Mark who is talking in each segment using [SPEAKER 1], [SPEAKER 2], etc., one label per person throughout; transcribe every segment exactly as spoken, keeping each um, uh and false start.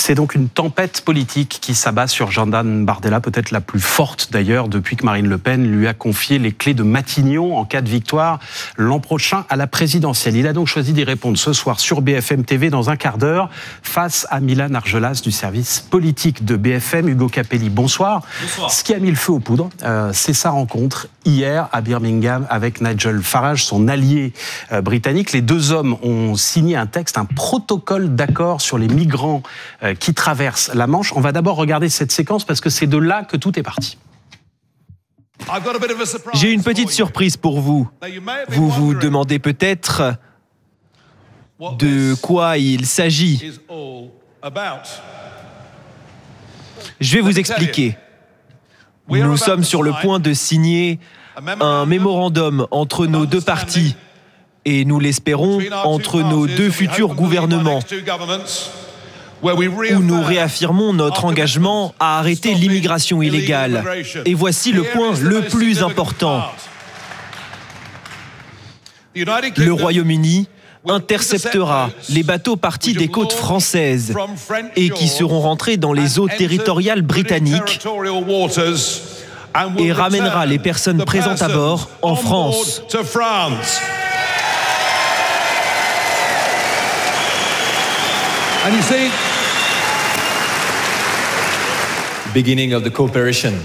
[SPEAKER 1] C'est donc une tempête politique qui s'abat sur Jordan Bardella, peut-être la plus forte d'ailleurs depuis que Marine Le Pen lui a confié les clés de Matignon en cas de victoire l'an prochain à la présidentielle. Il a donc choisi d'y répondre ce soir sur B F M T V dans un quart d'heure face à Milan Argelas du service politique de B F M. Hugo Capelli, bonsoir. Bonsoir. Ce qui a mis le feu aux poudres, euh, c'est sa rencontre hier à Birmingham avec Nigel Farage, son allié euh, britannique. Les deux hommes ont signé un texte, un protocole d'accord sur les migrants euh, qui traversent la Manche. On va d'abord regarder cette séquence parce que c'est de là que tout est parti.
[SPEAKER 2] J'ai une petite surprise pour vous. Vous vous demandez peut-être de quoi il s'agit. Je vais vous expliquer. Nous sommes sur le point de signer un mémorandum entre nos deux partis et nous l'espérons entre nos deux futurs gouvernements où nous réaffirmons notre engagement à arrêter l'immigration illégale. Et voici le point le plus important. Le Royaume-Uni interceptera les bateaux partis des côtes françaises et qui seront rentrés dans les eaux territoriales britanniques et ramènera les personnes présentes à bord en France.
[SPEAKER 3] Beginning of the cooperation.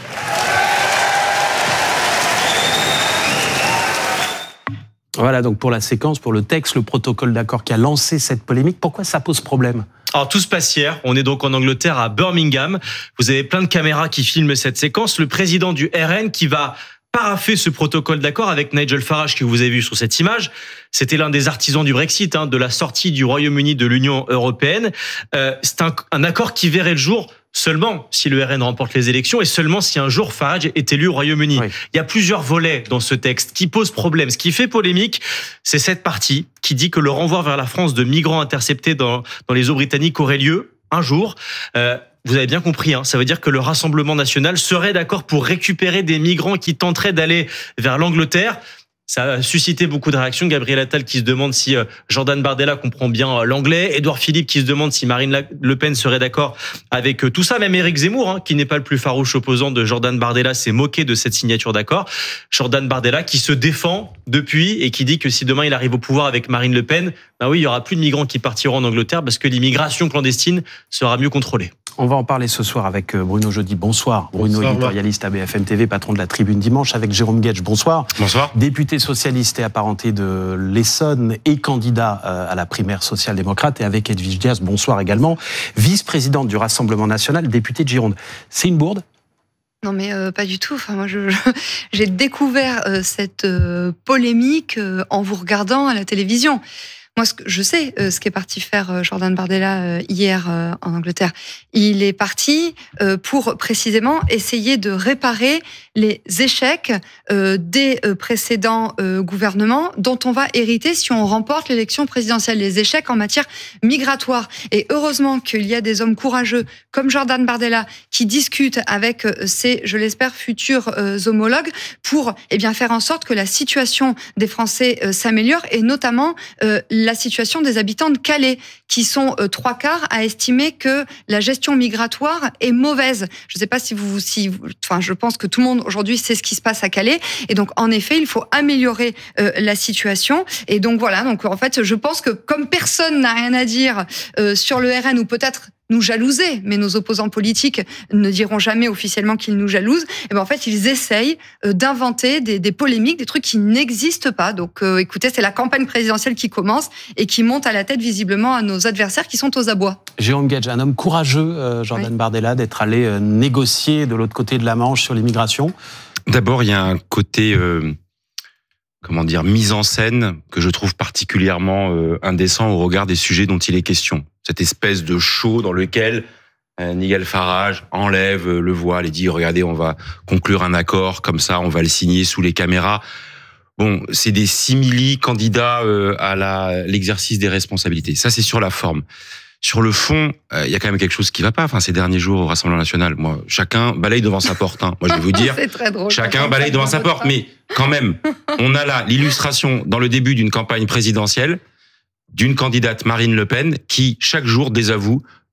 [SPEAKER 1] Voilà donc pour la séquence, pour le texte, le protocole d'accord qui a lancé cette polémique. Pourquoi ça pose problème ?
[SPEAKER 4] Alors tout se passe hier, on est donc en Angleterre à Birmingham. Vous avez plein de caméras qui filment cette séquence. Le président du R N qui va paraffer ce protocole d'accord avec Nigel Farage que vous avez vu sur cette image. C'était l'un des artisans du Brexit, hein, de la sortie du Royaume-Uni de l'Union européenne. Euh, c'est un, un accord qui verrait le jour seulement si le R N remporte les élections et seulement si un jour Farage est élu au Royaume-Uni. Oui. Il y a plusieurs volets dans ce texte qui posent problème. Ce qui fait polémique, c'est cette partie qui dit que le renvoi vers la France de migrants interceptés dans, dans les eaux britanniques aurait lieu un jour. Euh, Vous avez bien compris, hein, ça veut dire que le Rassemblement national serait d'accord pour récupérer des migrants qui tenteraient d'aller vers l'Angleterre. Ça a suscité beaucoup de réactions. Gabriel Attal qui se demande si Jordan Bardella comprend bien l'anglais. Édouard Philippe qui se demande si Marine Le Pen serait d'accord avec tout ça. Même Éric Zemmour, hein, qui n'est pas le plus farouche opposant de Jordan Bardella, s'est moqué de cette signature d'accord. Jordan Bardella qui se défend depuis et qui dit que si demain il arrive au pouvoir avec Marine Le Pen, ben oui, il y aura plus de migrants qui partiront en Angleterre parce que l'immigration clandestine sera mieux contrôlée.
[SPEAKER 1] On va en parler ce soir avec Bruno Jeudi. Bonsoir. Bruno, bonsoir, éditorialiste à B F M T V, patron de la Tribune Dimanche, avec Jérôme Guedj. Bonsoir.
[SPEAKER 5] Bonsoir.
[SPEAKER 1] Député socialiste et apparenté de l'Essonne et candidat à la primaire social-démocrate. Et avec Edwige Diaz, bonsoir également. Vice-présidente du Rassemblement national, députée de Gironde. C'est une bourde ?
[SPEAKER 6] Non mais euh, pas du tout. Enfin moi je, je j'ai découvert euh, cette euh, polémique euh, en vous regardant à la télévision. Moi, ce que je sais, euh, ce qu'est parti faire euh, Jordan Bardella euh, hier euh, en Angleterre. Il est parti euh, pour précisément essayer de réparer les échecs euh, des euh, précédents euh, gouvernements dont on va hériter si on remporte l'élection présidentielle, les échecs en matière migratoire. Et heureusement qu'il y a des hommes courageux comme Jordan Bardella qui discutent avec euh, ses, je l'espère, futurs euh, homologues pour eh bien faire en sorte que la situation des Français euh, s'améliore et notamment euh, la situation des habitants de Calais, qui sont euh, trois quarts à estimer que la gestion migratoire est mauvaise. Je ne sais pas si vous, si, enfin, je pense que tout le monde aujourd'hui sait ce qui se passe à Calais, et donc en effet, il faut améliorer euh, la situation. Et donc voilà, donc en fait, je pense que comme personne n'a rien à dire euh, sur le R N, ou peut-être nous jalouser, mais nos opposants politiques ne diront jamais officiellement qu'ils nous jalousent, et ben en fait, ils essayent d'inventer des, des polémiques, des trucs qui n'existent pas. Donc euh, écoutez, c'est la campagne présidentielle qui commence et qui monte à la tête visiblement à nos adversaires qui sont aux abois.
[SPEAKER 1] Jérôme Guedj, un homme courageux, euh, Jordan oui. Bardella, d'être allé euh, négocier de l'autre côté de la Manche sur l'immigration.
[SPEAKER 5] D'abord, il y a un côté... Euh... comment dire, mise en scène que je trouve particulièrement euh, indécent au regard des sujets dont il est question. Cette espèce de show dans lequel euh, Nigel Farage enlève le voile et dit « Regardez, on va conclure un accord, comme ça, on va le signer sous les caméras ». Bon, c'est des simili-candidats euh, à la, l'exercice des responsabilités. Ça, c'est sur la forme. Sur le fond, il euh, y a quand même quelque chose qui va pas. Enfin, ces derniers jours au Rassemblement national, moi, chacun balaye devant sa porte. Hein. Moi, je vais vous dire,
[SPEAKER 6] c'est très drôle,
[SPEAKER 5] chacun balaye devant sa porte. Mais quand même, on a là l'illustration dans le début d'une campagne présidentielle d'une candidate Marine Le Pen qui chaque jour désavoue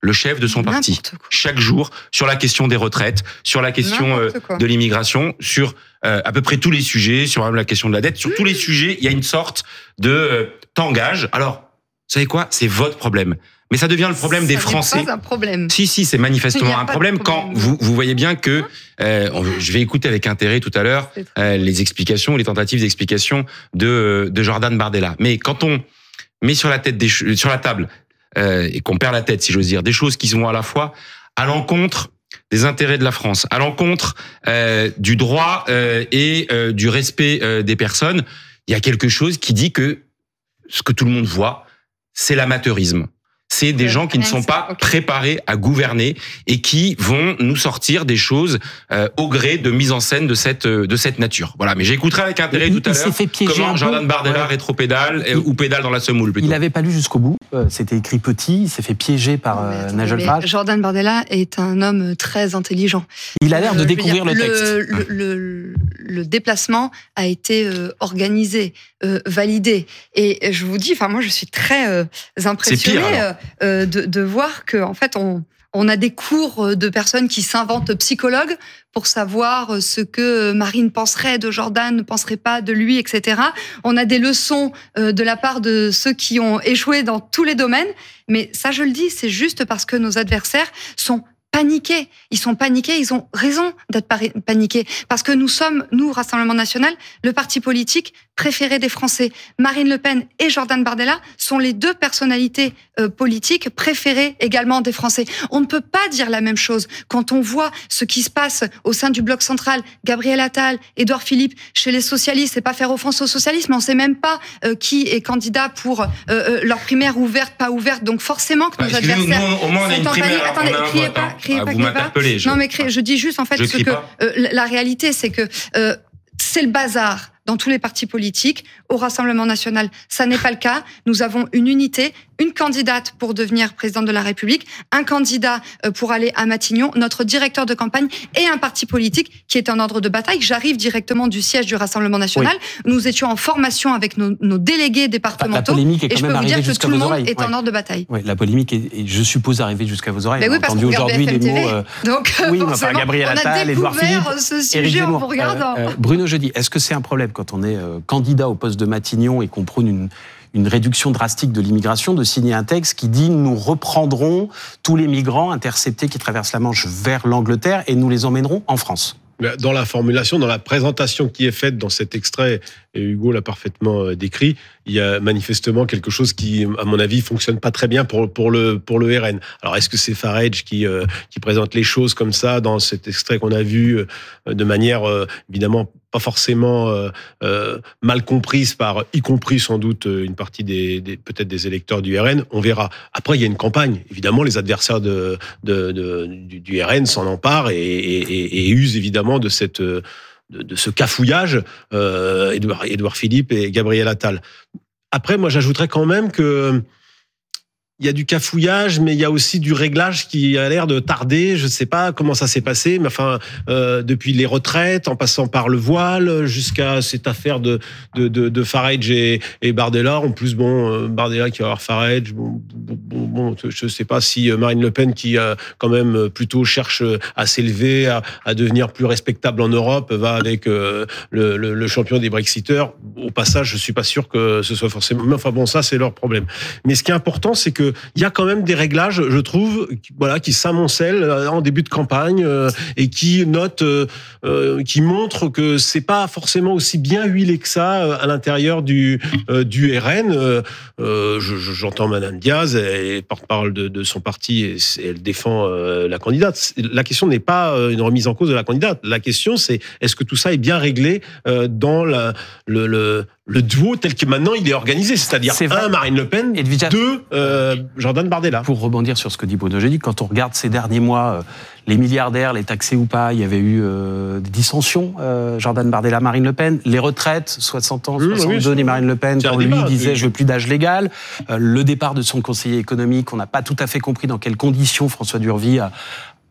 [SPEAKER 5] le chef de son parti. Chaque jour, sur la question des retraites, sur la question euh, de l'immigration, sur euh, à peu près tous les sujets, sur la question de la dette, sur mmh. tous les sujets, il y a une sorte de euh, t'engage. Alors, vous savez quoi ? C'est votre problème. Mais ça devient le problème
[SPEAKER 6] ça
[SPEAKER 5] des Français.
[SPEAKER 6] C'est pas un problème.
[SPEAKER 5] Si, si, c'est manifestement un problème,
[SPEAKER 6] problème
[SPEAKER 5] quand vous, vous voyez bien que, euh, on, je vais écouter avec intérêt tout à l'heure euh, les explications, les tentatives d'explication de, de Jordan Bardella. Mais quand on met sur la tête des, sur la table euh, et qu'on perd la tête, si j'ose dire, des choses qui sont à la fois à l'encontre des intérêts de la France, à l'encontre euh, du droit euh, et euh, du respect euh, des personnes, il y a quelque chose qui dit que ce que tout le monde voit, c'est l'amateurisme. C'est des gens qui ne sont pas préparés à gouverner et qui vont nous sortir des choses euh, au gré de mise en scène de cette de cette nature. Voilà, mais j'écouterai avec intérêt
[SPEAKER 1] il,
[SPEAKER 5] tout à l'heure comment Jordan Bardella ouais. rétropédale il, ou pédale dans la semoule plutôt.
[SPEAKER 1] Il n'avait pas lu jusqu'au bout, c'était écrit petit, il s'est fait piéger par euh, Nigel Farage.
[SPEAKER 6] Jordan Bardella est un homme très intelligent.
[SPEAKER 1] Il a l'air de euh, découvrir
[SPEAKER 6] dire,
[SPEAKER 1] le texte.
[SPEAKER 6] Le, le, le, le déplacement a été euh, organisé, euh, validé. Et je vous dis, enfin moi je suis très euh, impressionnée pire, euh, de, de voir que en fait on on a des cours de personnes qui s'inventent psychologues pour savoir ce que Marine penserait de Jordan, ne penserait pas de lui, et cetera. On a des leçons de la part de ceux qui ont échoué dans tous les domaines. Mais ça, je le dis, c'est juste parce que nos adversaires sont paniqués. Ils sont paniqués, ils ont raison d'être paniqués. Parce que nous sommes, nous, Rassemblement National, le parti politique préféré des Français. Marine Le Pen et Jordan Bardella sont les deux personnalités euh, politiques préférées également des Français. On ne peut pas dire la même chose quand on voit ce qui se passe au sein du bloc central. Gabriel Attal, Édouard Philippe, chez les socialistes, c'est pas faire offense aux socialistes, mais on sait même pas euh, qui est candidat pour euh, euh, leur primaire ouverte, pas ouverte. Donc forcément que nos
[SPEAKER 5] bah,
[SPEAKER 6] adversaires
[SPEAKER 5] nous, au moins, on a une primaire,
[SPEAKER 6] Attendez,
[SPEAKER 5] on a un
[SPEAKER 6] criez
[SPEAKER 5] vote,
[SPEAKER 6] pas,
[SPEAKER 5] hein.
[SPEAKER 6] criez
[SPEAKER 5] ah,
[SPEAKER 6] pas,
[SPEAKER 5] vous
[SPEAKER 6] criez
[SPEAKER 5] m'interpellez.
[SPEAKER 6] pas.
[SPEAKER 5] Je...
[SPEAKER 6] Non mais criez, je dis juste en fait ce que euh, la réalité, c'est que euh, c'est le bazar dans tous les partis politiques. Au Rassemblement National, ça n'est pas le cas. Nous avons une unité, une candidate pour devenir présidente de la République, un candidat pour aller à Matignon, notre directeur de campagne et un parti politique qui est en ordre de bataille. J'arrive directement du siège du Rassemblement National. Oui. Nous étions en formation avec nos, nos délégués départementaux.
[SPEAKER 1] La polémique est quand
[SPEAKER 6] et je
[SPEAKER 1] même
[SPEAKER 6] peux vous dire que tout le monde
[SPEAKER 1] oreilles.
[SPEAKER 6] est
[SPEAKER 1] ouais.
[SPEAKER 6] en ordre de bataille.
[SPEAKER 1] Oui, la polémique est, est, je suppose, arrivée jusqu'à vos oreilles.
[SPEAKER 6] Mais oui, parce qu'on regarde B F M T V. Euh, Donc,
[SPEAKER 1] oui, enfin, Gabriel Attal, Édouard Philippe,
[SPEAKER 6] ce sujet en vous regardant.
[SPEAKER 1] Euh, euh, Bruno Jeudi, est-ce que c'est un problème quand on est euh, candidat au poste de Matignon et qu'on prône une, une réduction drastique de l'immigration, de signer un texte qui dit nous reprendrons tous les migrants interceptés qui traversent la Manche vers l'Angleterre et nous les emmènerons en France?
[SPEAKER 7] Dans la formulation, dans la présentation qui est faite dans cet extrait, et Hugo l'a parfaitement décrit, il y a manifestement quelque chose qui, à mon avis, fonctionne pas très bien pour, pour, le, pour le R N. Alors, est-ce que c'est Farage qui, euh, qui présente les choses comme ça dans cet extrait qu'on a vu euh, de manière, euh, évidemment, pas forcément euh, euh, mal comprise par, y compris sans doute une partie des, des peut-être des électeurs du R N, on verra. Après, il y a une campagne. Évidemment, les adversaires de, de, de, du, du R N s'en emparent et, et, et, et usent évidemment de cette de, de ce cafouillage. Euh, Édouard, Édouard Philippe et Gabriel Attal. Après, moi, j'ajouterais quand même que il y a du cafouillage, mais il y a aussi du réglage qui a l'air de tarder. Je ne sais pas comment ça s'est passé, mais enfin, euh, depuis les retraites, en passant par le voile, jusqu'à cette affaire de de, de, de Farage et, et Bardella. En plus, bon, euh, Bardella qui va avoir Farage. Bon, bon, bon, je ne sais pas si Marine Le Pen, qui euh, quand même plutôt cherche à s'élever, à, à devenir plus respectable en Europe, va avec euh, le, le, le champion des Brexiteurs. Au passage, je ne suis pas sûr que ce soit forcément. Mais enfin bon, ça c'est leur problème. Mais ce qui est important, c'est que il y a quand même des réglages, je trouve, voilà, qui s'amoncellent en début de campagne euh, et qui notent, euh, euh, qui montrent que c'est pas forcément aussi bien huilé que ça à l'intérieur du euh, du R N. Euh, je, j'entends Madame Diaz, elle est porte-parole de, de son parti et elle défend euh, la candidate. La question n'est pas une remise en cause de la candidate. La question, c'est est-ce que tout ça est bien réglé euh, dans la, le, le le duo tel que maintenant il est organisé, c'est-à-dire c'est un Marine Le Pen, Edwidja, deux euh, Jordan Bardella.
[SPEAKER 1] Pour rebondir sur ce que dit Bruno Jeudi, quand on regarde ces derniers mois, euh, les milliardaires, les taxés ou pas, il y avait eu euh, des dissensions, euh, Jordan Bardella, Marine Le Pen, les retraites, soixante ans, soixante-deux, mmh, oui, Marine Le Pen, quand lui débat, disait oui. je veux plus d'âge légal, euh, le départ de son conseiller économique, on n'a pas tout à fait compris dans quelles conditions François Durvy a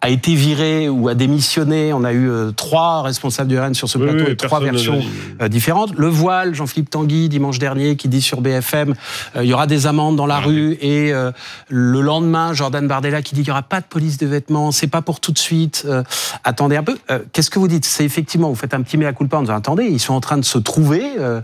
[SPEAKER 1] a été viré ou a démissionné. On a eu euh, trois responsables du R N sur ce plateau
[SPEAKER 7] oui,
[SPEAKER 1] et trois versions euh, différentes. Le voile, Jean-Philippe Tanguy, dimanche dernier, qui dit sur B F M, euh, il y aura des amendes dans la ah, rue. Oui. Et euh, le lendemain, Jordan Bardella qui dit qu'il n'y aura pas de police de vêtements, c'est pas pour tout de suite. Euh, attendez un peu. Euh, qu'est-ce que vous dites ? C'est effectivement, vous faites un petit mea culpa en disant, attendez, ils sont en train de se trouver, euh,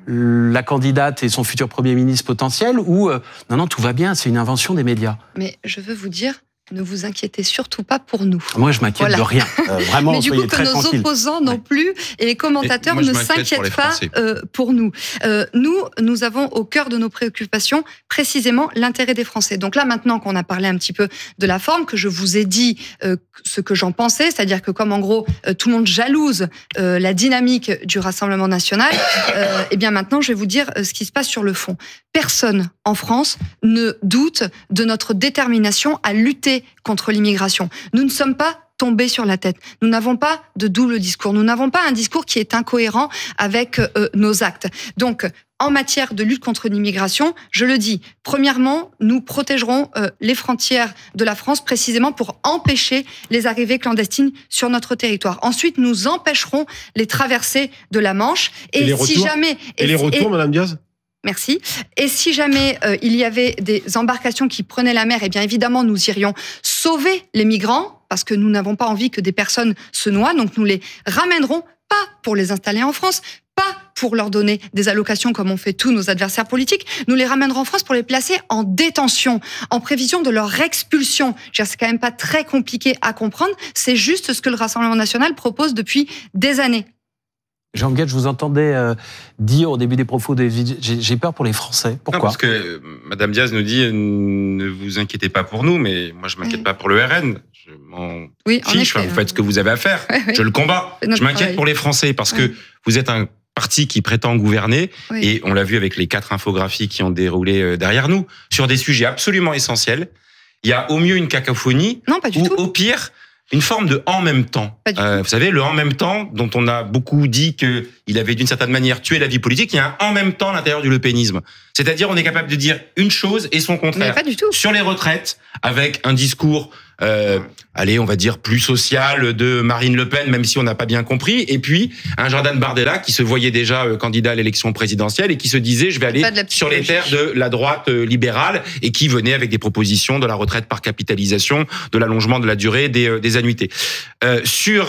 [SPEAKER 1] la candidate et son futur Premier ministre potentiel, ou euh, non, non, tout va bien, c'est une invention des médias.
[SPEAKER 6] Mais je veux vous dire, ne vous inquiétez surtout pas pour nous.
[SPEAKER 1] Moi, je m'inquiète voilà. de rien. Euh, vraiment,
[SPEAKER 6] mais du
[SPEAKER 1] soyez
[SPEAKER 6] coup,
[SPEAKER 1] très
[SPEAKER 6] que nos
[SPEAKER 1] tranquille.
[SPEAKER 6] opposants non plus et les commentateurs et moi, ne s'inquiètent pas euh, pour nous. Euh, nous, nous avons au cœur de nos préoccupations précisément l'intérêt des Français. Donc là, maintenant qu'on a parlé un petit peu de la forme, que je vous ai dit euh, ce que j'en pensais, c'est-à-dire que comme en gros euh, tout le monde jalouse euh, la dynamique du Rassemblement national, euh, et bien maintenant, je vais vous dire euh, ce qui se passe sur le fond. Personne en France ne doute de notre détermination à lutter contre l'immigration. Nous ne sommes pas tombés sur la tête. Nous n'avons pas de double discours. Nous n'avons pas un discours qui est incohérent avec euh, nos actes. Donc, en matière de lutte contre l'immigration, je le dis, premièrement, nous protégerons euh, les frontières de la France précisément pour empêcher les arrivées clandestines sur notre territoire. Ensuite, nous empêcherons les traversées de la Manche.
[SPEAKER 7] Et, et les si retours, jamais et, et les retours, et, Madame Diaz.
[SPEAKER 6] Merci. Et si jamais euh, il y avait des embarcations qui prenaient la mer, eh bien évidemment nous irions sauver les migrants parce que nous n'avons pas envie que des personnes se noient. Donc nous les ramènerons pas pour les installer en France, pas pour leur donner des allocations comme ont fait tous nos adversaires politiques. Nous les ramènerons en France pour les placer en détention, en prévision de leur expulsion. C'est quand même pas très compliqué à comprendre. C'est juste ce que le Rassemblement national propose depuis des années.
[SPEAKER 1] Jean Guette, je vous entendais euh, dire au début des propos, des... j'ai, j'ai peur pour les Français. Pourquoi ?
[SPEAKER 5] Non, parce que euh, Madame Diaz nous dit, ne vous inquiétez pas pour nous, mais moi je m'inquiète oui. pas pour le R N. Je m'en
[SPEAKER 6] oui,
[SPEAKER 5] fiche,
[SPEAKER 6] effet,
[SPEAKER 5] vous faites ce que vous avez à faire. Oui, oui. Je le combats. Je m'inquiète travail. pour les Français parce oui. que vous êtes un parti qui prétend gouverner oui. et on l'a vu avec les quatre infographies qui ont déroulé derrière nous sur des sujets absolument essentiels. Il y a au mieux une cacophonie
[SPEAKER 6] non, pas du
[SPEAKER 5] ou
[SPEAKER 6] tout.
[SPEAKER 5] au pire une forme de en même temps. Euh, vous savez, le en même temps dont on a beaucoup dit que il avait d'une certaine manière tué la vie politique, il y a un en même temps à l'intérieur du lepénisme. C'est-à-dire, on est capable de dire une chose et son contraire.
[SPEAKER 6] Mais pas du tout.
[SPEAKER 5] Sur les retraites, avec un discours, euh, allez, on va dire plus social de Marine Le Pen, même si on n'a pas bien compris, et puis un Jordan Bardella qui se voyait déjà euh, candidat à l'élection présidentielle et qui se disait, je vais aller sur les terres de la droite euh, libérale, et qui venait avec des propositions de la retraite par capitalisation, de l'allongement de la durée des, euh, des annuités. Euh, sur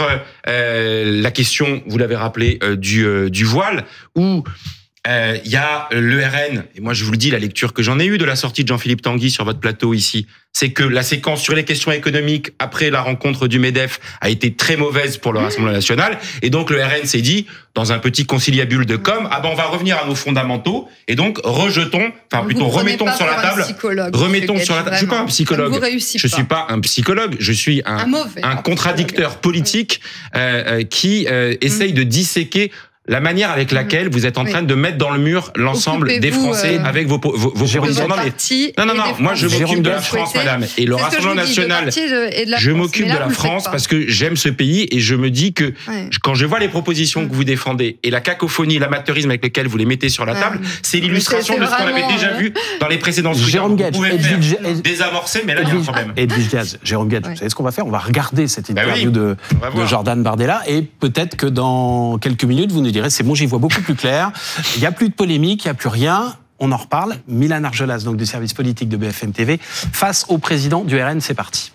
[SPEAKER 5] euh, la question, vous l'avez rappelé, euh, du, euh, du voile, où il euh, y a le R N, et moi je vous le dis, la lecture que j'en ai eue de la sortie de Jean-Philippe Tanguy sur votre plateau ici, c'est que la séquence sur les questions économiques après la rencontre du MEDEF a été très mauvaise pour le Rassemblement national, et donc le R N s'est dit, dans un petit conciliabule de com, ah ben on va revenir à nos fondamentaux, et donc rejetons, enfin plutôt remettons sur la table, remettons sur la table, je suis pas un psychologue, je suis pas un psychologue, je suis un, un, mauvais, un contradicteur politique euh, euh, qui euh, essaye de disséquer la manière avec laquelle vous êtes en train oui. de mettre dans le mur l'ensemble Occupez-vous, des Français euh, avec vos, vos, vos propositions. Non, non, non, non, moi je m'occupe de la France, madame. Et le Rassemblement national, je m'occupe de la France parce que j'aime ce pays et je me dis que ouais. quand je vois les propositions ouais. que vous défendez et la cacophonie, l'amateurisme avec lesquels vous les mettez sur la table, ouais. c'est l'illustration c'est, c'est de ce qu'on avait déjà vu dans les précédents
[SPEAKER 1] Jérôme Gage,
[SPEAKER 5] vous pouvez faire Edwige, désamorcer, mais là il y a un problème.
[SPEAKER 1] Edwige Diaz, Jérôme Gage, vous savez ce qu'on va faire ? On va regarder cette interview de Jordan Bardella et peut-être que dans quelques minutes, vous nous direz, c'est bon, j'y vois beaucoup plus clair. Il n'y a plus de polémique, il n'y a plus rien. On en reparle. Milan Argelas, donc du service politique de B F M T V, face au président du R N. C'est parti.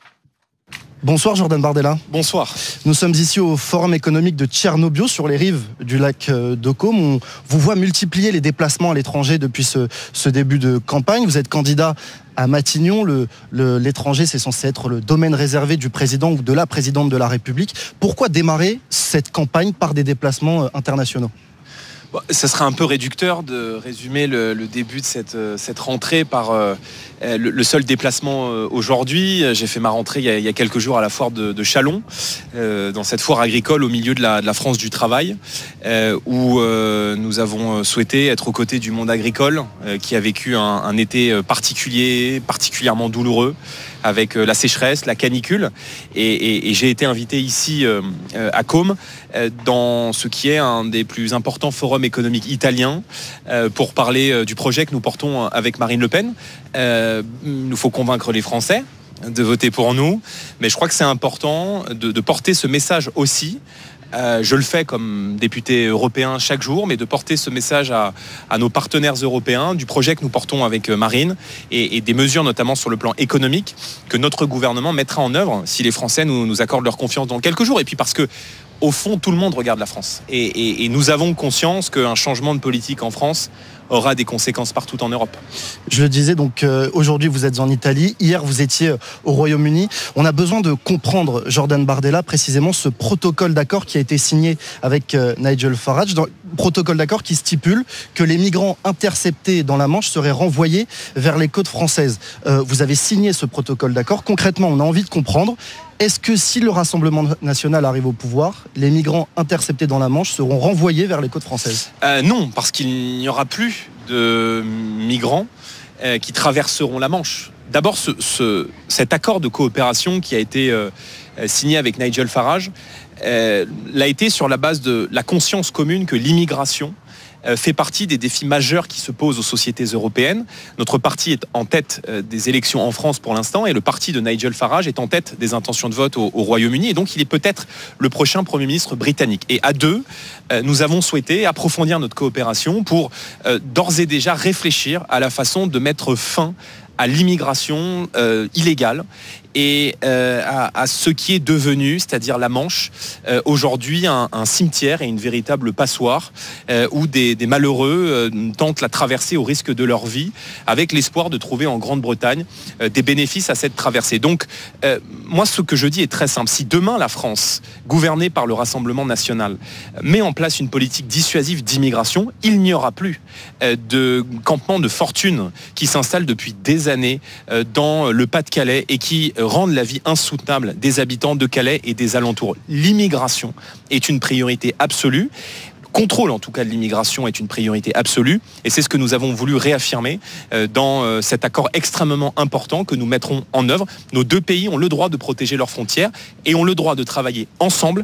[SPEAKER 8] Bonsoir Jordan Bardella.
[SPEAKER 9] Bonsoir.
[SPEAKER 8] Nous sommes ici au Forum économique de Tchernobio, sur les rives du lac de Côme. On vous voit multiplier les déplacements à l'étranger depuis ce, ce début de campagne. Vous êtes candidat à Matignon. Le, le, l'étranger, c'est censé être le domaine réservé du président ou de la présidente de la République. Pourquoi démarrer cette campagne par des déplacements internationaux ?
[SPEAKER 9] Bon, ça serait un peu réducteur de résumer le, le début de cette, cette rentrée par euh, le, le seul déplacement euh, aujourd'hui. J'ai fait ma rentrée il y a, il y a quelques jours à la foire de, de Châlons, euh, dans cette foire agricole au milieu de la, de la France du travail, euh, où euh, nous avons souhaité être aux côtés du monde agricole, euh, qui a vécu un, un été particulier, particulièrement douloureux, avec la sécheresse, la canicule, et, et, et j'ai été invité ici euh, à Côme euh, dans ce qui est un des plus importants forums économiques italiens euh, pour parler euh, du projet que nous portons avec Marine Le Pen. Euh, il nous faut convaincre les Français de voter pour nous, mais je crois que c'est important de, de porter ce message aussi. Euh, je le fais comme député européen chaque jour, mais de porter ce message à, à nos partenaires européens du projet que nous portons avec Marine et, et des mesures notamment sur le plan économique que notre gouvernement mettra en œuvre si les Français nous, nous accordent leur confiance dans quelques jours. Et puis parce que au fond, tout le monde regarde la France. Et, et, et nous avons conscience qu'un changement de politique en France aura des conséquences partout en Europe.
[SPEAKER 8] Je le disais, donc euh, aujourd'hui vous êtes en Italie, hier vous étiez au Royaume-Uni. On a besoin de comprendre, Jordan Bardella, précisément ce protocole d'accord qui a été signé avec euh, Nigel Farage. Dans, protocole d'accord qui stipule que les migrants interceptés dans la Manche seraient renvoyés vers les côtes françaises. Euh, vous avez signé ce protocole d'accord. Concrètement, on a envie de comprendre. Est-ce que si le Rassemblement national arrive au pouvoir, les migrants interceptés dans la Manche seront renvoyés vers les côtes françaises ?
[SPEAKER 9] euh, Non, parce qu'il n'y aura plus de migrants euh, qui traverseront la Manche. D'abord, ce, ce, cet accord de coopération qui a été euh, signé avec Nigel Farage euh, l'a été sur la base de la conscience commune que l'immigration fait partie des défis majeurs qui se posent aux sociétés européennes. Notre parti est en tête des élections en France pour l'instant et le parti de Nigel Farage est en tête des intentions de vote au, au Royaume-Uni et donc il est peut-être le prochain Premier ministre britannique. Et à deux, nous avons souhaité approfondir notre coopération pour d'ores et déjà réfléchir à la façon de mettre fin à l'immigration euh, illégale et euh, à, à ce qui est devenu, c'est-à-dire la Manche, euh, aujourd'hui un, un cimetière et une véritable passoire euh, où des, des malheureux euh, tentent la traversée au risque de leur vie avec l'espoir de trouver en Grande-Bretagne euh, des bénéfices à cette traversée. Donc, euh, moi, ce que je dis est très simple. Si demain la France, gouvernée par le Rassemblement national, met en place une politique dissuasive d'immigration, il n'y aura plus euh, de campements de fortune qui s'installent depuis des années euh, dans le Pas-de-Calais et qui euh, rendent la vie insoutenable des habitants de Calais et des alentours. L'immigration est une priorité absolue. Contrôle en tout cas de l'immigration est une priorité absolue et c'est ce que nous avons voulu réaffirmer dans cet accord extrêmement important que nous mettrons en œuvre. Nos deux pays ont le droit de protéger leurs frontières et ont le droit de travailler ensemble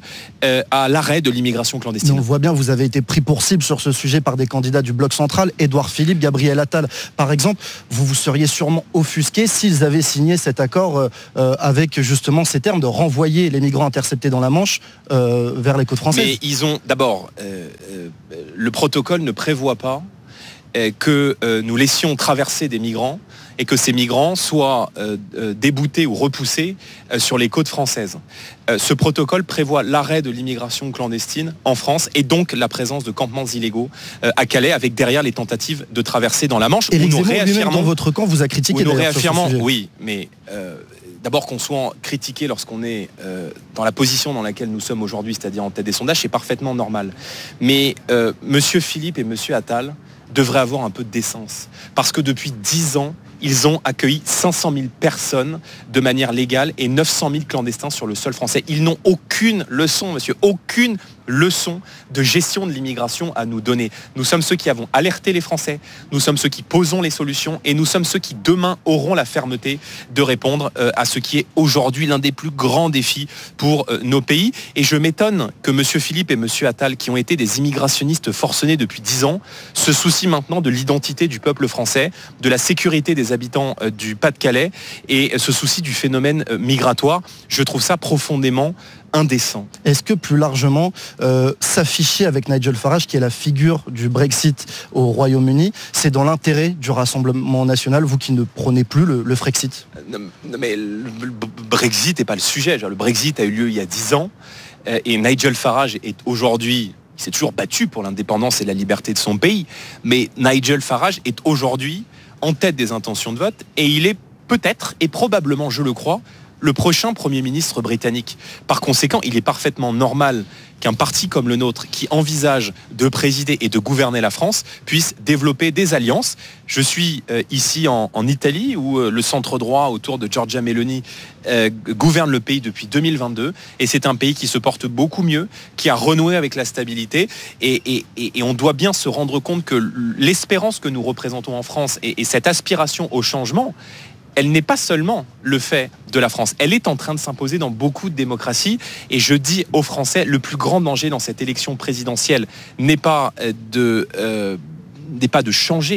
[SPEAKER 9] à l'arrêt de l'immigration clandestine.
[SPEAKER 8] Mais on voit bien, vous avez été pris pour cible sur ce sujet par des candidats du Bloc central, Édouard Philippe, Gabriel Attal par exemple. Vous vous seriez sûrement offusqué s'ils avaient signé cet accord euh, avec justement ces termes de renvoyer les migrants interceptés dans la Manche euh, vers les côtes françaises.
[SPEAKER 9] Mais ils ont d'abord... Euh, Euh, le protocole ne prévoit pas euh, que euh, nous laissions traverser des migrants et que ces migrants soient euh, euh, déboutés ou repoussés euh, sur les côtes françaises. Euh, ce protocole prévoit l'arrêt de l'immigration clandestine en France et donc la présence de campements illégaux euh, à Calais avec derrière les tentatives de traverser dans la Manche.
[SPEAKER 8] Et nous réaffirmons dans votre camp, vous a critiqué
[SPEAKER 9] nous
[SPEAKER 8] d'ailleurs
[SPEAKER 9] réaffirmons,
[SPEAKER 8] sur ce sujet.
[SPEAKER 9] Oui, mais euh, d'abord qu'on soit critiqué lorsqu'on est euh, dans la position dans laquelle nous sommes aujourd'hui, c'est-à-dire en tête des sondages, c'est parfaitement normal. Mais euh, Monsieur Philippe et Monsieur Attal devraient avoir un peu de décence. Parce que depuis dix ans, ils ont accueilli cinq cent mille personnes de manière légale et neuf cent mille clandestins sur le sol français. Ils n'ont aucune leçon, monsieur, aucune leçon de gestion de l'immigration à nous donner. Nous sommes ceux qui avons alerté les Français, nous sommes ceux qui posons les solutions et nous sommes ceux qui demain auront la fermeté de répondre euh, à ce qui est aujourd'hui l'un des plus grands défis pour euh, nos pays. Et je m'étonne que monsieur Philippe et monsieur Attal, qui ont été des immigrationnistes forcenés depuis dix ans, se soucient maintenant de l'identité du peuple français, de la sécurité des habitants euh, du Pas-de-Calais et euh, se soucient du phénomène euh, migratoire. Je trouve ça profondément indécent.
[SPEAKER 8] Est-ce que plus largement, euh, s'afficher avec Nigel Farage, qui est la figure du Brexit au Royaume-Uni, c'est dans l'intérêt du Rassemblement national, vous qui ne prônez plus le, le Frexit ?
[SPEAKER 9] Non, mais le Brexit n'est pas le sujet. Le Brexit a eu lieu il y a dix ans et Nigel Farage est aujourd'hui, il s'est toujours battu pour l'indépendance et la liberté de son pays, mais Nigel Farage est aujourd'hui en tête des intentions de vote et il est peut-être et probablement, je le crois, le prochain Premier ministre britannique. Par conséquent, il est parfaitement normal qu'un parti comme le nôtre, qui envisage de présider et de gouverner la France, puisse développer des alliances. Je suis euh, ici en, en Italie, où euh, le centre droit autour de Giorgia Meloni euh, gouverne le pays depuis deux mille vingt-deux, et c'est un pays qui se porte beaucoup mieux, qui a renoué avec la stabilité, et, et, et, et on doit bien se rendre compte que l'espérance que nous représentons en France et, et cette aspiration au changement, elle n'est pas seulement le fait de la France, elle est en train de s'imposer dans beaucoup de démocraties. Et je dis aux Français, le plus grand danger dans cette élection présidentielle n'est pas de, euh, n'est pas de changer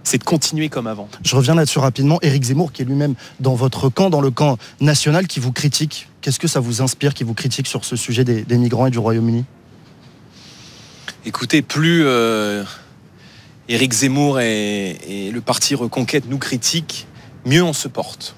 [SPEAKER 9] c'est de continuer comme avant.
[SPEAKER 8] Je reviens là-dessus rapidement. Éric Zemmour, qui est lui-même dans votre camp, dans le camp national, qui vous critique. Qu'est-ce que ça vous inspire, qui vous critique sur ce sujet des, des migrants et du Royaume-Uni ?
[SPEAKER 9] Écoutez, plus euh, Éric Zemmour et, et le parti Reconquête nous critiquent, mieux on se porte.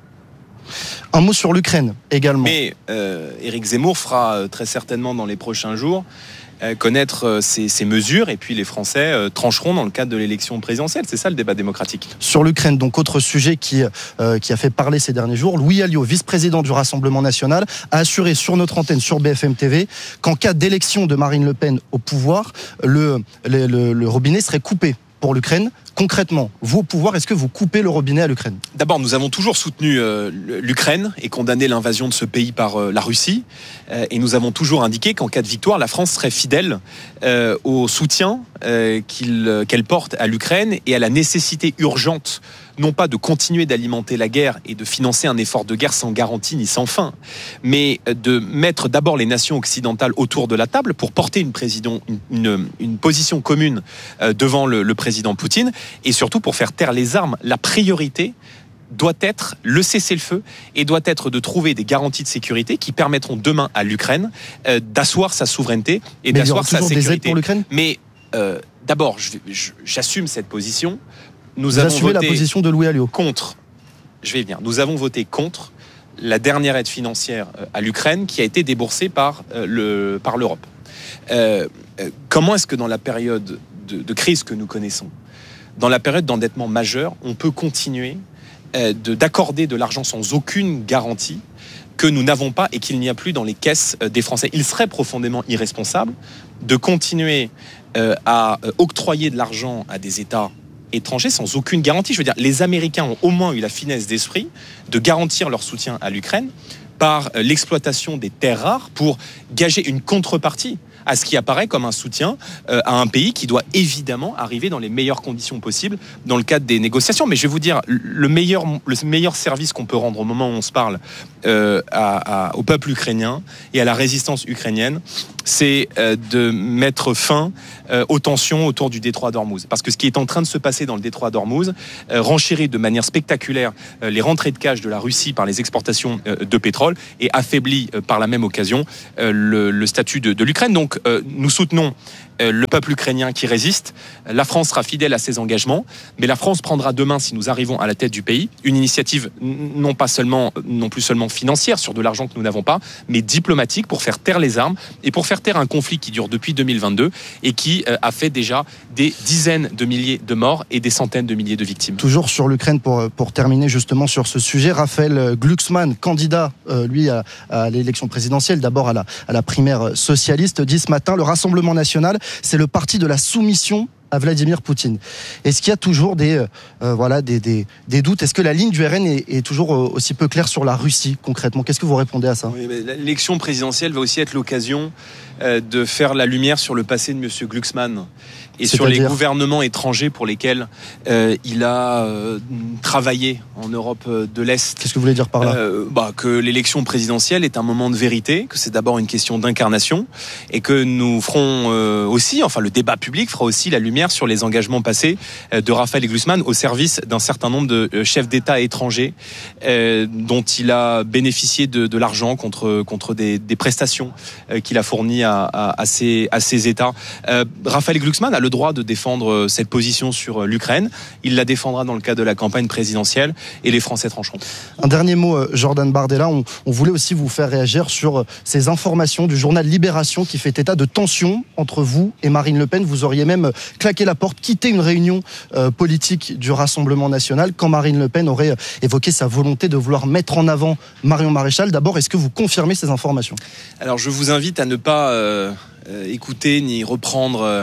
[SPEAKER 8] Un mot sur l'Ukraine également.
[SPEAKER 9] Mais euh, Éric Zemmour fera euh, très certainement dans les prochains jours euh, connaître euh, ses, ses mesures, et puis les Français euh, trancheront dans le cadre de l'élection présidentielle. C'est ça le débat démocratique.
[SPEAKER 8] Sur l'Ukraine, donc autre sujet qui, euh, qui a fait parler ces derniers jours, Louis Alliot, vice-président du Rassemblement national, a assuré sur notre antenne, sur B F M T V, qu'en cas d'élection de Marine Le Pen au pouvoir, le, le, le, le robinet serait coupé pour l'Ukraine. Concrètement, vous au pouvoir, est-ce que vous coupez le robinet à l'Ukraine ?
[SPEAKER 9] D'abord, nous avons toujours soutenu euh, l'Ukraine et condamné l'invasion de ce pays par euh, la Russie. Euh, et nous avons toujours indiqué qu'en cas de victoire, la France serait fidèle euh, au soutien euh, qu'il, qu'elle porte à l'Ukraine et à la nécessité urgente, non pas de continuer d'alimenter la guerre et de financer un effort de guerre sans garantie ni sans fin, mais de mettre d'abord les nations occidentales autour de la table pour porter une, président, une, une, une position commune euh, devant le, le président Poutine, et surtout pour faire taire les armes. La priorité doit être le cessez-le-feu et doit être de trouver des garanties de sécurité qui permettront demain à l'Ukraine euh, d'asseoir sa souveraineté et
[SPEAKER 8] Mais
[SPEAKER 9] d'asseoir
[SPEAKER 8] il y aura
[SPEAKER 9] sa
[SPEAKER 8] toujours des aides
[SPEAKER 9] sécurité.
[SPEAKER 8] pour l'Ukraine ?
[SPEAKER 9] Mais euh, d'abord, je, je, j'assume cette position. Nous
[SPEAKER 8] Vous
[SPEAKER 9] avons
[SPEAKER 8] assumez
[SPEAKER 9] voté
[SPEAKER 8] la position de Louis Alliot ?
[SPEAKER 9] contre. Je vais y venir. Nous avons voté contre la dernière aide financière à l'Ukraine qui a été déboursée par, euh, le, par l'Europe. Euh, euh, comment est-ce que dans la période de, de crise que nous connaissons, dans la période d'endettement majeur, on peut continuer euh, de, d'accorder de l'argent sans aucune garantie que nous n'avons pas et qu'il n'y a plus dans les caisses euh, des Français ? Il serait profondément irresponsable de continuer euh, à euh, octroyer de l'argent à des États étrangers sans aucune garantie. Je veux dire, les Américains ont au moins eu la finesse d'esprit de garantir leur soutien à l'Ukraine par euh, l'exploitation des terres rares pour gager une contrepartie à ce qui apparaît comme un soutien euh, à un pays qui doit évidemment arriver dans les meilleures conditions possibles dans le cadre des négociations. Mais je vais vous dire, le meilleur, le meilleur service qu'on peut rendre au moment où on se parle euh, à, à, au peuple ukrainien et à la résistance ukrainienne, c'est euh, de mettre fin euh, aux tensions autour du détroit d'Ormuz. Parce que ce qui est en train de se passer dans le détroit d'Ormuz euh, renchérit de manière spectaculaire euh, les rentrées de cash de la Russie par les exportations euh, de pétrole et affaiblit euh, par la même occasion euh, le, le statut de, de l'Ukraine. Donc euh, nous soutenons euh, le peuple ukrainien qui résiste. La France sera fidèle à ses engagements, mais la France prendra demain, si nous arrivons à la tête du pays, une initiative non pas seulement, non plus seulement financière sur de l'argent que nous n'avons pas, mais diplomatique pour faire taire les armes et pour faire taire un conflit qui dure depuis deux mille vingt-deux et qui euh, a fait déjà des dizaines de milliers de morts et des centaines de milliers de victimes.
[SPEAKER 8] Toujours sur l'Ukraine, pour, pour terminer justement sur ce sujet, Raphaël Glucksmann, candidat, euh, lui, à, à l'élection présidentielle, d'abord à la, à la primaire socialiste, dit ce matin, le Rassemblement national, c'est le parti de la soumission à Vladimir Poutine. Est-ce qu'il y a toujours des, euh, voilà, des, des, des doutes ? Est-ce que la ligne du R N est, est toujours aussi peu claire sur la Russie, concrètement ? Qu'est-ce que vous répondez à ça ?
[SPEAKER 9] Oui, mais l'élection présidentielle va aussi être l'occasion euh, de faire la lumière sur le passé de M. Glucksmann et sur les gouvernements étrangers pour lesquels euh, il a euh, travaillé en Europe de l'Est.
[SPEAKER 8] Qu'est-ce que vous voulez dire par là ?
[SPEAKER 9] euh, bah, Que l'élection présidentielle est un moment de vérité, que c'est d'abord une question d'incarnation, et que nous ferons euh, aussi, enfin le débat public fera aussi la lumière sur les engagements passés euh, de Raphaël Glucksmann au service d'un certain nombre de euh, chefs d'État étrangers euh, dont il a bénéficié de, de l'argent contre, contre des, des prestations euh, qu'il a fournies à, à, à, ces, à ces États. Euh, Raphaël Glucksmann a le droit de défendre cette position sur l'Ukraine. Il la défendra dans le cadre de la campagne présidentielle et les Français trancheront.
[SPEAKER 8] Un dernier mot, Jordan Bardella. On, on voulait aussi vous faire réagir sur ces informations du journal Libération qui fait état de tensions entre vous et Marine Le Pen. Vous auriez même claqué la porte, quitté une réunion euh, politique du Rassemblement national quand Marine Le Pen aurait évoqué sa volonté de vouloir mettre en avant Marion Maréchal. D'abord, est-ce que vous confirmez ces informations ?
[SPEAKER 9] Alors, je vous invite à ne pas euh, euh, écouter ni reprendre euh,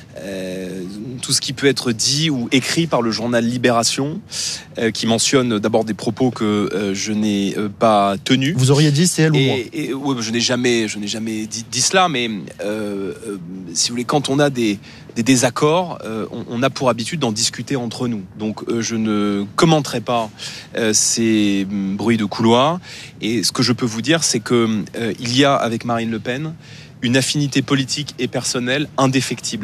[SPEAKER 9] Euh, tout ce qui peut être dit ou écrit par le journal Libération, euh, qui mentionne d'abord des propos que euh, je n'ai euh, pas tenus.
[SPEAKER 8] Vous auriez dit c'est elle
[SPEAKER 9] et,
[SPEAKER 8] ou moi
[SPEAKER 9] et, ouais, Je n'ai jamais, je n'ai jamais dit, dit cela, mais euh, euh, si vous voulez, quand on a des, des désaccords, euh, on, on a pour habitude d'en discuter entre nous. Donc euh, je ne commenterai pas euh, ces bruits de couloir. Et ce que je peux vous dire, c'est que euh, il y a avec Marine Le Pen une affinité politique et personnelle indéfectible.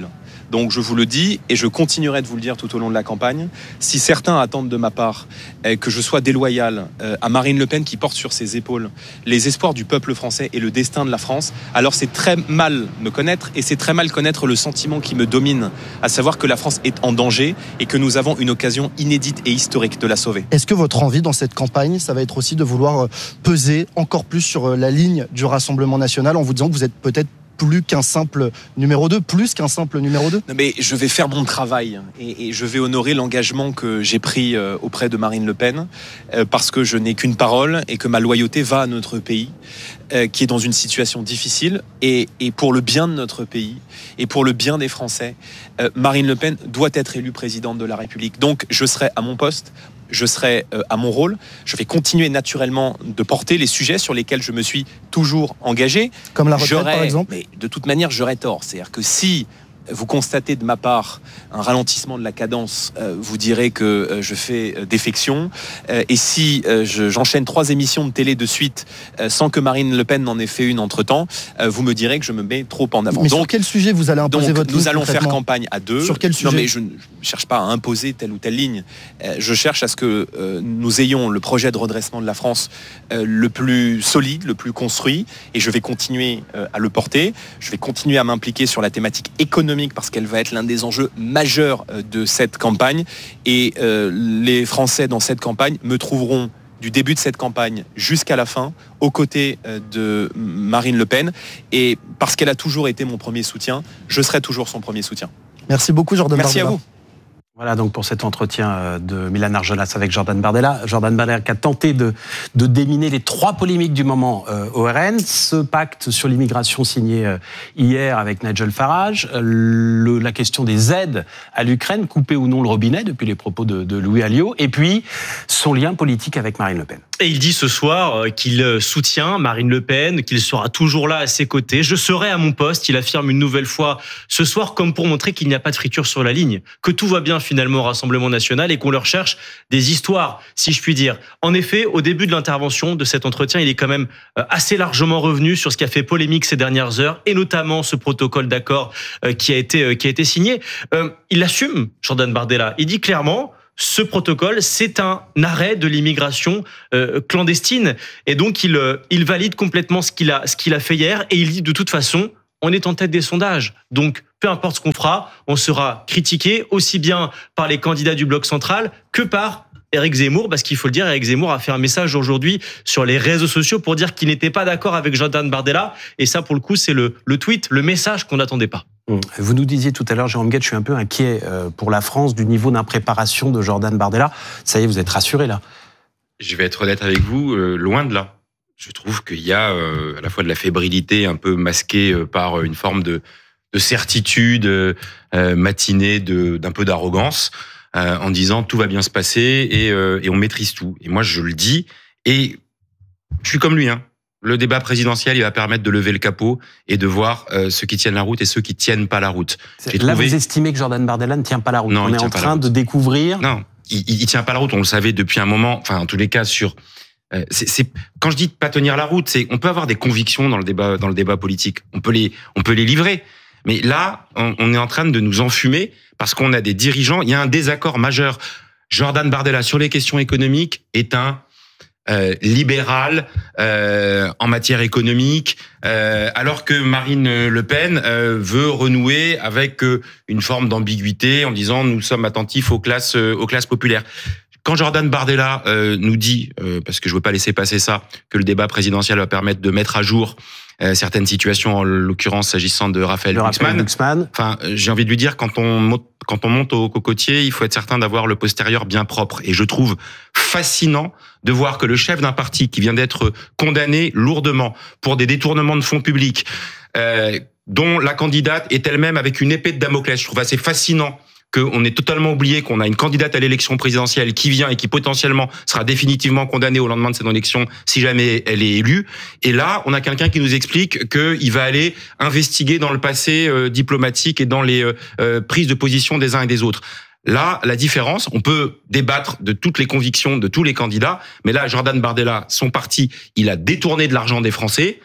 [SPEAKER 9] Donc je vous le dis et je continuerai de vous le dire tout au long de la campagne. Si certains attendent de ma part que je sois déloyal à Marine Le Pen qui porte sur ses épaules les espoirs du peuple français et le destin de la France, alors c'est très mal me connaître et c'est très mal connaître le sentiment qui me domine, à savoir que la France est en danger et que nous avons une occasion inédite et historique de la sauver.
[SPEAKER 8] Est-ce que votre envie dans cette campagne, ça va être aussi de vouloir peser encore plus sur la ligne du Rassemblement national en vous disant que vous êtes peut-être plus qu'un simple numéro deux, plus qu'un simple numéro deux?
[SPEAKER 9] Non mais je vais faire mon travail et, et je vais honorer l'engagement que j'ai pris euh, auprès de Marine Le Pen euh, parce que je n'ai qu'une parole et que ma loyauté va à notre pays euh, qui est dans une situation difficile et, et pour le bien de notre pays et pour le bien des Français, euh, Marine Le Pen doit être élue présidente de la République. Donc je serai à mon poste, je serai à mon rôle. Je vais continuer naturellement de porter les sujets sur lesquels je me suis toujours engagé.
[SPEAKER 8] Comme la retraite,
[SPEAKER 9] j'aurais,
[SPEAKER 8] par exemple.
[SPEAKER 9] Mais de toute manière, j'aurais tort. C'est-à-dire que si vous constatez de ma part un ralentissement de la cadence, euh, vous direz que euh, je fais euh, défection. Euh, et si euh, je, j'enchaîne trois émissions de télé de suite euh, sans que Marine Le Pen n'en ait fait une entre-temps, euh, vous me direz que je me mets trop en avant.
[SPEAKER 8] Mais
[SPEAKER 9] donc,
[SPEAKER 8] sur quel sujet vous allez imposer
[SPEAKER 9] donc,
[SPEAKER 8] votre
[SPEAKER 9] nous
[SPEAKER 8] ligne
[SPEAKER 9] allons faire
[SPEAKER 8] concrètement
[SPEAKER 9] campagne à deux.
[SPEAKER 8] Sur quel sujet?
[SPEAKER 9] Non, mais je ne cherche pas à imposer telle ou telle ligne. Euh, je cherche à ce que euh, nous ayons le projet de redressement de la France euh, le plus solide, le plus construit, et je vais continuer euh, à le porter. Je vais continuer à m'impliquer sur la thématique économique parce qu'elle va être l'un des enjeux majeurs de cette campagne et euh, les Français dans cette campagne me trouveront du début de cette campagne jusqu'à la fin aux côtés de Marine Le Pen et parce qu'elle a toujours été mon premier soutien, je serai toujours son premier soutien.
[SPEAKER 8] Merci beaucoup Jordan
[SPEAKER 9] Merci
[SPEAKER 8] Bardella.
[SPEAKER 9] à vous.
[SPEAKER 1] Voilà donc pour cet entretien de Mylane Argelas avec Jordan Bardella. Jordan Bardella qui a tenté de, de déminer les trois polémiques du moment euh, au R N. Ce pacte sur l'immigration signé euh, hier avec Nigel Farage, le, la question des aides à l'Ukraine, couper ou non le robinet depuis les propos de, de Louis Alliot, et puis son lien politique avec Marine Le Pen.
[SPEAKER 4] Et il dit ce soir qu'il soutient Marine Le Pen, qu'il sera toujours là à ses côtés. Je serai à mon poste, il affirme une nouvelle fois ce soir, comme pour montrer qu'il n'y a pas de friture sur la ligne, que tout va bien finalement au Rassemblement national et qu'on leur cherche des histoires, si je puis dire. En effet, au début de l'intervention de cet entretien, il est quand même assez largement revenu sur ce qui a fait polémique ces dernières heures, et notamment ce protocole d'accord qui a été, qui a été signé. Il assume, Jordan Bardella, il dit clairement... Ce protocole, c'est un arrêt de l'immigration euh, clandestine. Et donc, il, euh, il valide complètement ce qu'il a, ce qu'il a fait hier. Et il dit, de toute façon, on est en tête des sondages. Donc, peu importe ce qu'on fera, on sera critiqué aussi bien par les candidats du bloc central que par Éric Zemmour, parce qu'il faut le dire, Éric Zemmour a fait un message aujourd'hui sur les réseaux sociaux pour dire qu'il n'était pas d'accord avec Jordan Bardella. Et ça, pour le coup, c'est le, le tweet, le message qu'on n'attendait pas.
[SPEAKER 1] Vous nous disiez tout à l'heure, Jérôme Guedj, je suis un peu inquiet pour la France du niveau d'impréparation de Jordan Bardella. Ça y est, vous êtes rassuré là?
[SPEAKER 5] Je vais être honnête avec vous, euh, loin de là. Je trouve qu'il y a euh, à la fois de la fébrilité un peu masquée euh, par une forme de, de certitude euh, matinée, de, d'un peu d'arrogance, euh, en disant tout va bien se passer et, euh, et on maîtrise tout. Et moi, je le dis, et je suis comme lui, hein. Le débat présidentiel, il va permettre de lever le capot et de voir euh, ceux qui tiennent la route et ceux qui tiennent pas la route.
[SPEAKER 1] J'ai là, trouvé... vous estimez que Jordan Bardella ne tient pas la route?
[SPEAKER 5] Non,
[SPEAKER 1] on est en train de découvrir.
[SPEAKER 5] Non, il, il tient pas la route. On le savait depuis un moment. Enfin, en tous les cas, sur. Euh, c'est, c'est quand je dis pas tenir la route, c'est on peut avoir des convictions dans le débat, dans le débat politique. On peut les, on peut les livrer. Mais là, on, on est en train de nous enfumer parce qu'on a des dirigeants. Il y a un désaccord majeur. Jordan Bardella sur les questions économiques est un Euh, libéral euh, en matière économique, euh, alors que Marine Le Pen euh, veut renouer avec euh, une forme d'ambiguïté en disant nous sommes attentifs aux classes euh, aux classes populaires. Quand Jordan Bardella euh, nous dit, euh, parce que je veux pas laisser passer ça, que le débat présidentiel va permettre de mettre à jour euh, certaines situations, en l'occurrence s'agissant de Raphaël Glucksmann. Enfin, j'ai envie de lui dire, quand on monte, quand on monte au cocotier, il faut être certain d'avoir le postérieur bien propre. Et je trouve fascinant de voir que le chef d'un parti qui vient d'être condamné lourdement pour des détournements de fonds publics, euh, dont la candidate est elle-même avec une épée de Damoclès, je trouve assez fascinant qu'on ait totalement oublié qu'on a une candidate à l'élection présidentielle qui vient et qui potentiellement sera définitivement condamnée au lendemain de cette élection si jamais elle est élue. Et là, on a quelqu'un qui nous explique qu'il va aller investiguer dans le passé euh, diplomatique et dans les euh, prises de position des uns et des autres. Là, la différence, on peut débattre de toutes les convictions de tous les candidats, mais là, Jordan Bardella, son parti, il a détourné de l'argent des Français.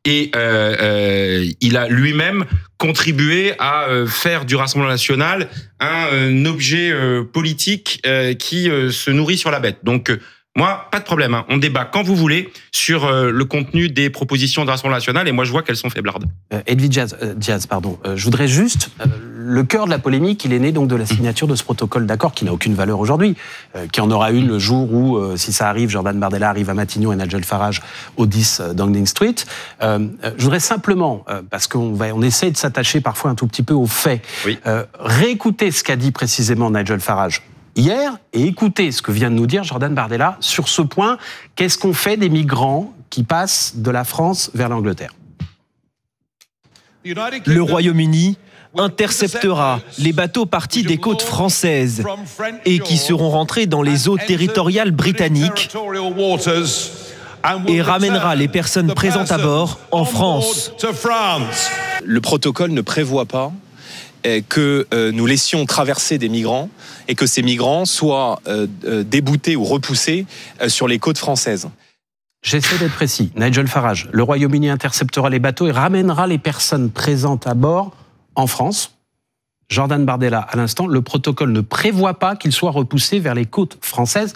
[SPEAKER 5] et euh, euh, il a lui-même contribué à euh, faire du Rassemblement national un, un objet euh, politique euh, qui euh, se nourrit sur la bête. Donc euh, moi, pas de problème, hein. On débat quand vous voulez sur euh, le contenu des propositions de Rassemblement national, et moi je vois qu'elles sont faiblardes.
[SPEAKER 1] Euh, Edwige Diaz, euh, Diaz, pardon. Euh, je voudrais juste, euh, le cœur de la polémique, il est né donc de la signature de ce protocole d'accord qui n'a aucune valeur aujourd'hui, euh, qui en aura une le jour où, euh, si ça arrive, Jordan Bardella arrive à Matignon et Nigel Farage au dix Downing Street. Euh, euh, je voudrais simplement, euh, parce qu'on va, on essaie de s'attacher parfois un tout petit peu aux faits,
[SPEAKER 5] Oui.
[SPEAKER 1] euh, réécouter ce qu'a dit précisément Nigel Farage hier et écoutez ce que vient de nous dire Jordan Bardella sur ce point. Qu'est-ce qu'on fait des migrants qui passent de la France vers l'Angleterre ?
[SPEAKER 2] Le Royaume-Uni interceptera les bateaux partis des côtes françaises et qui seront rentrés dans les eaux territoriales britanniques et ramènera les personnes présentes à bord en France.
[SPEAKER 9] Le protocole ne prévoit pas que nous laissions traverser des migrants et que ces migrants soient déboutés ou repoussés sur les côtes françaises.
[SPEAKER 1] J'essaie d'être précis. Nigel Farage, le Royaume-Uni interceptera les bateaux et ramènera les personnes présentes à bord en France. Jordan Bardella, à l'instant, le protocole ne prévoit pas qu'ils soient repoussés vers les côtes françaises.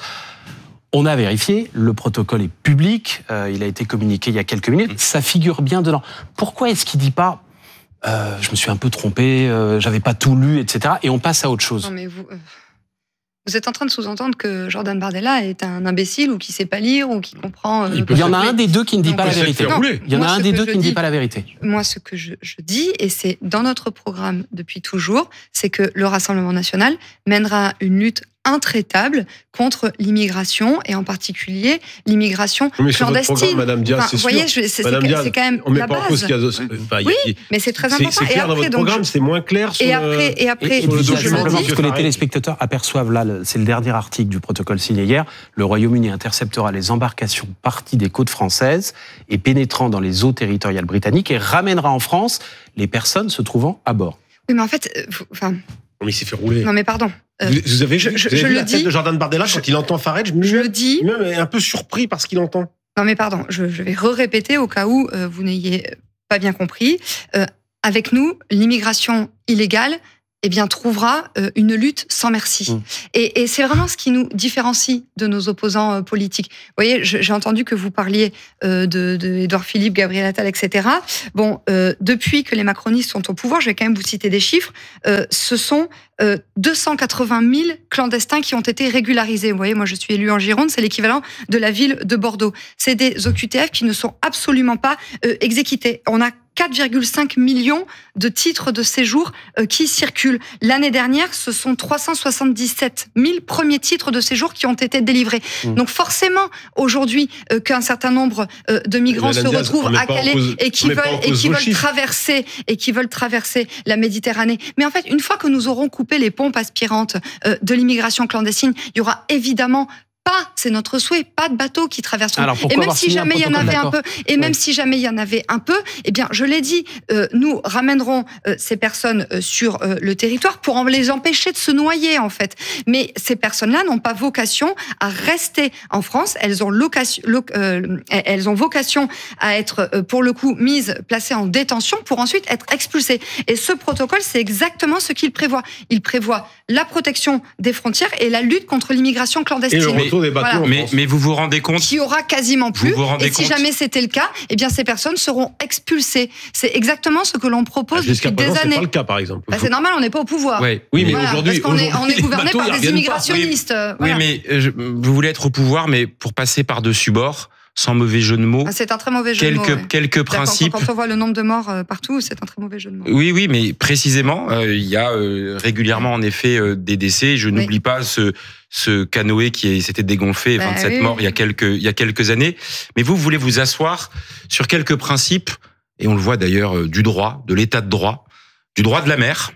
[SPEAKER 1] On a vérifié, le protocole est public, euh, il a été communiqué il y a quelques minutes, ça figure bien dedans. Pourquoi est-ce qu'il dit pas euh, je me suis un peu trompé, euh, j'avais pas tout lu, et cetera. Et on passe à autre chose.
[SPEAKER 6] Non mais vous, euh, vous êtes en train de sous-entendre que Jordan Bardella est un imbécile ou qui sait pas lire ou qui comprend. Euh,
[SPEAKER 1] il, peut il y en a un des deux qui ne dit
[SPEAKER 6] Donc,
[SPEAKER 1] pas la vérité.
[SPEAKER 6] Non,
[SPEAKER 1] il y en
[SPEAKER 6] moi,
[SPEAKER 1] a un
[SPEAKER 6] ce
[SPEAKER 1] des
[SPEAKER 6] que
[SPEAKER 1] deux
[SPEAKER 6] je
[SPEAKER 1] qui ne dit
[SPEAKER 6] dis-
[SPEAKER 1] pas la vérité.
[SPEAKER 6] Moi, ce que je, je dis, et c'est dans notre programme depuis toujours, c'est que le Rassemblement national mènera une lutte intraitable contre l'immigration et en particulier l'immigration
[SPEAKER 7] Mais sur votre
[SPEAKER 6] clandestine.
[SPEAKER 7] programme, Madame Diaz,
[SPEAKER 6] Enfin,
[SPEAKER 7] c'est
[SPEAKER 6] vous voyez,
[SPEAKER 7] sûr.
[SPEAKER 6] je- c'est,
[SPEAKER 7] Madame
[SPEAKER 6] c'est-
[SPEAKER 7] Diaz,
[SPEAKER 6] c'est quand même
[SPEAKER 7] on met
[SPEAKER 6] la
[SPEAKER 7] pas en cause
[SPEAKER 6] base.
[SPEAKER 7] qu'il y a. Enfin, il y a-
[SPEAKER 6] Oui, mais c'est très
[SPEAKER 7] c'est-
[SPEAKER 6] important.
[SPEAKER 7] C'est
[SPEAKER 6] Et
[SPEAKER 7] clair dans
[SPEAKER 6] après,
[SPEAKER 7] votre
[SPEAKER 6] donc,
[SPEAKER 7] programme, c'est moins clair sur
[SPEAKER 6] Et
[SPEAKER 7] le-
[SPEAKER 6] après, et après,
[SPEAKER 1] Et, et
[SPEAKER 7] sur le
[SPEAKER 1] puis,
[SPEAKER 6] je
[SPEAKER 7] document
[SPEAKER 6] le
[SPEAKER 1] simplement
[SPEAKER 6] dis,
[SPEAKER 1] pour que les
[SPEAKER 7] Farage.
[SPEAKER 1] téléspectateurs aperçoivent là, le- c'est le dernier article du protocole signé hier, le Royaume-Uni interceptera les embarcations parties des côtes françaises et pénétrant dans les eaux territoriales britanniques et ramènera en France les personnes se trouvant à bord.
[SPEAKER 6] Oui, mais en fait, euh, vous- enfin,
[SPEAKER 7] Mais il s'est fait rouler.
[SPEAKER 6] non, mais pardon. Euh,
[SPEAKER 7] Vous, vous avez,
[SPEAKER 6] je-
[SPEAKER 7] vu-
[SPEAKER 6] je-
[SPEAKER 7] vous avez
[SPEAKER 6] je
[SPEAKER 7] vu
[SPEAKER 6] le
[SPEAKER 7] la tête
[SPEAKER 6] dis-
[SPEAKER 7] de Jordan Bardella quand il entend Farage,
[SPEAKER 6] je
[SPEAKER 7] lui-même
[SPEAKER 6] le dis.
[SPEAKER 7] lui-même est un peu surpris par ce qu'il entend.
[SPEAKER 6] Non, mais pardon, je, je vais re-répéter au cas où euh, vous n'ayez pas bien compris. Euh, avec nous, l'immigration illégale, eh bien, trouvera euh, une lutte sans merci.
[SPEAKER 1] Mmh.
[SPEAKER 6] Et, et c'est vraiment ce qui nous différencie de nos opposants euh, politiques. Vous voyez, je- j'ai entendu que vous parliez euh, de, de Édouard Philippe, Gabriel Attal, et cetera. Bon, euh, depuis que les macronistes sont au pouvoir, je vais quand même vous citer des chiffres, euh, ce sont euh, deux cent quatre-vingt mille clandestins qui ont été régularisés. Vous voyez, moi je suis élue en Gironde, c'est l'équivalent de la ville de Bordeaux. C'est des O Q T F qui ne sont absolument pas euh, exécutés. On a quatre virgule cinq millions de titres de séjour euh, qui circulent. L'année dernière, ce sont trois cent soixante-dix-sept mille premiers titres de séjour qui ont été délivrés.
[SPEAKER 1] Mmh.
[SPEAKER 6] Donc forcément, aujourd'hui, euh, qu'un certain nombre euh, de migrants
[SPEAKER 7] Madame
[SPEAKER 6] se
[SPEAKER 7] Diaz,
[SPEAKER 6] retrouvent
[SPEAKER 7] on met
[SPEAKER 6] à
[SPEAKER 7] pas en
[SPEAKER 6] Calais
[SPEAKER 7] cause-
[SPEAKER 6] et
[SPEAKER 7] on
[SPEAKER 6] qui
[SPEAKER 7] met pas
[SPEAKER 6] veulent
[SPEAKER 7] en
[SPEAKER 6] et
[SPEAKER 7] cause
[SPEAKER 6] qui
[SPEAKER 7] vos
[SPEAKER 6] veulent
[SPEAKER 7] chiffres.
[SPEAKER 6] traverser et qui veulent traverser la Méditerranée. Mais en fait, une fois que nous aurons coupé les pompes aspirantes euh, de l'immigration clandestine, il y aura évidemment pas, c'est notre souhait, pas de bateaux qui traverseront.
[SPEAKER 1] Alors, pourquoi
[SPEAKER 6] Et même
[SPEAKER 1] avoir
[SPEAKER 6] si
[SPEAKER 1] signé un
[SPEAKER 6] jamais il y en
[SPEAKER 1] protocole
[SPEAKER 6] avait un
[SPEAKER 1] d'accord
[SPEAKER 6] peu, et même
[SPEAKER 1] Ouais.
[SPEAKER 6] si jamais il y en avait un peu, eh bien, je l'ai dit, euh, nous ramènerons euh, ces personnes euh, sur euh, le territoire pour en les empêcher de se noyer, en fait. Mais ces personnes-là n'ont pas vocation à rester en France. Elles ont location, lo- euh, elles ont vocation à être, euh, pour le coup, mises, placées en détention pour ensuite être expulsées. Et ce protocole, c'est exactement ce qu'il prévoit. Il prévoit la protection des frontières et la lutte contre l'immigration
[SPEAKER 7] Et
[SPEAKER 6] clandestine.
[SPEAKER 7] le retour des bateaux
[SPEAKER 6] Voilà.
[SPEAKER 7] en
[SPEAKER 5] Mais,
[SPEAKER 7] France.
[SPEAKER 5] mais vous vous rendez compte
[SPEAKER 6] Qui aura quasiment plus.
[SPEAKER 5] Vous vous rendez
[SPEAKER 6] et si
[SPEAKER 5] compte
[SPEAKER 6] jamais c'était le cas, eh bien ces personnes seront expulsées. C'est exactement ce que l'on propose
[SPEAKER 7] Jusqu'à
[SPEAKER 6] depuis
[SPEAKER 7] présent,
[SPEAKER 6] des
[SPEAKER 7] c'est
[SPEAKER 6] années.
[SPEAKER 7] pas le cas, par exemple.
[SPEAKER 6] Bah, c'est normal, on n'est pas au pouvoir.
[SPEAKER 5] Ouais.
[SPEAKER 7] Oui, mais
[SPEAKER 6] Voilà,
[SPEAKER 7] aujourd'hui,
[SPEAKER 6] parce qu'on est, on
[SPEAKER 7] aujourd'hui,
[SPEAKER 6] est
[SPEAKER 7] les
[SPEAKER 6] gouverné
[SPEAKER 7] bateaux,
[SPEAKER 6] par
[SPEAKER 7] ils
[SPEAKER 6] des
[SPEAKER 7] reviennent pas.
[SPEAKER 6] immigrationnistes. euh, voilà.
[SPEAKER 5] Oui, mais euh, je- vous voulez être au pouvoir, mais pour passer par-dessus bord, sans mauvais jeu de mots,
[SPEAKER 6] Ah, c'est un très mauvais jeu
[SPEAKER 5] quelques,
[SPEAKER 6] de mots. ouais.
[SPEAKER 5] quelques
[SPEAKER 6] D'accord,
[SPEAKER 5] principes.
[SPEAKER 6] Quand, quand on voit le nombre de morts euh, partout, c'est un très mauvais jeu de mots.
[SPEAKER 5] Oui, oui, mais précisément, euh, il y a euh, régulièrement en effet euh, des décès. Je
[SPEAKER 6] Oui.
[SPEAKER 5] n'oublie pas ce, ce canoë qui est- s'était dégonflé,
[SPEAKER 6] Bah
[SPEAKER 5] vingt-sept
[SPEAKER 6] oui,
[SPEAKER 5] morts
[SPEAKER 6] oui.
[SPEAKER 5] il y a quelques il y a quelques années. Mais vous, vous voulez vous asseoir sur quelques principes, et on le voit d'ailleurs euh, du droit, de l'état de droit, du droit de la mer,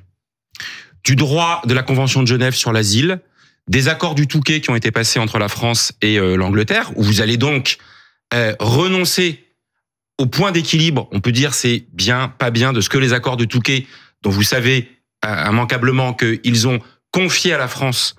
[SPEAKER 5] du droit de la Convention de Genève sur l'asile, des accords du Touquet qui ont été passés entre la France et euh, l'Angleterre, où vous allez donc euh, renoncer au point d'équilibre, on peut dire c'est bien, pas bien, de ce que les accords de Touquet, dont vous savez euh, immanquablement qu'ils ont confié à la France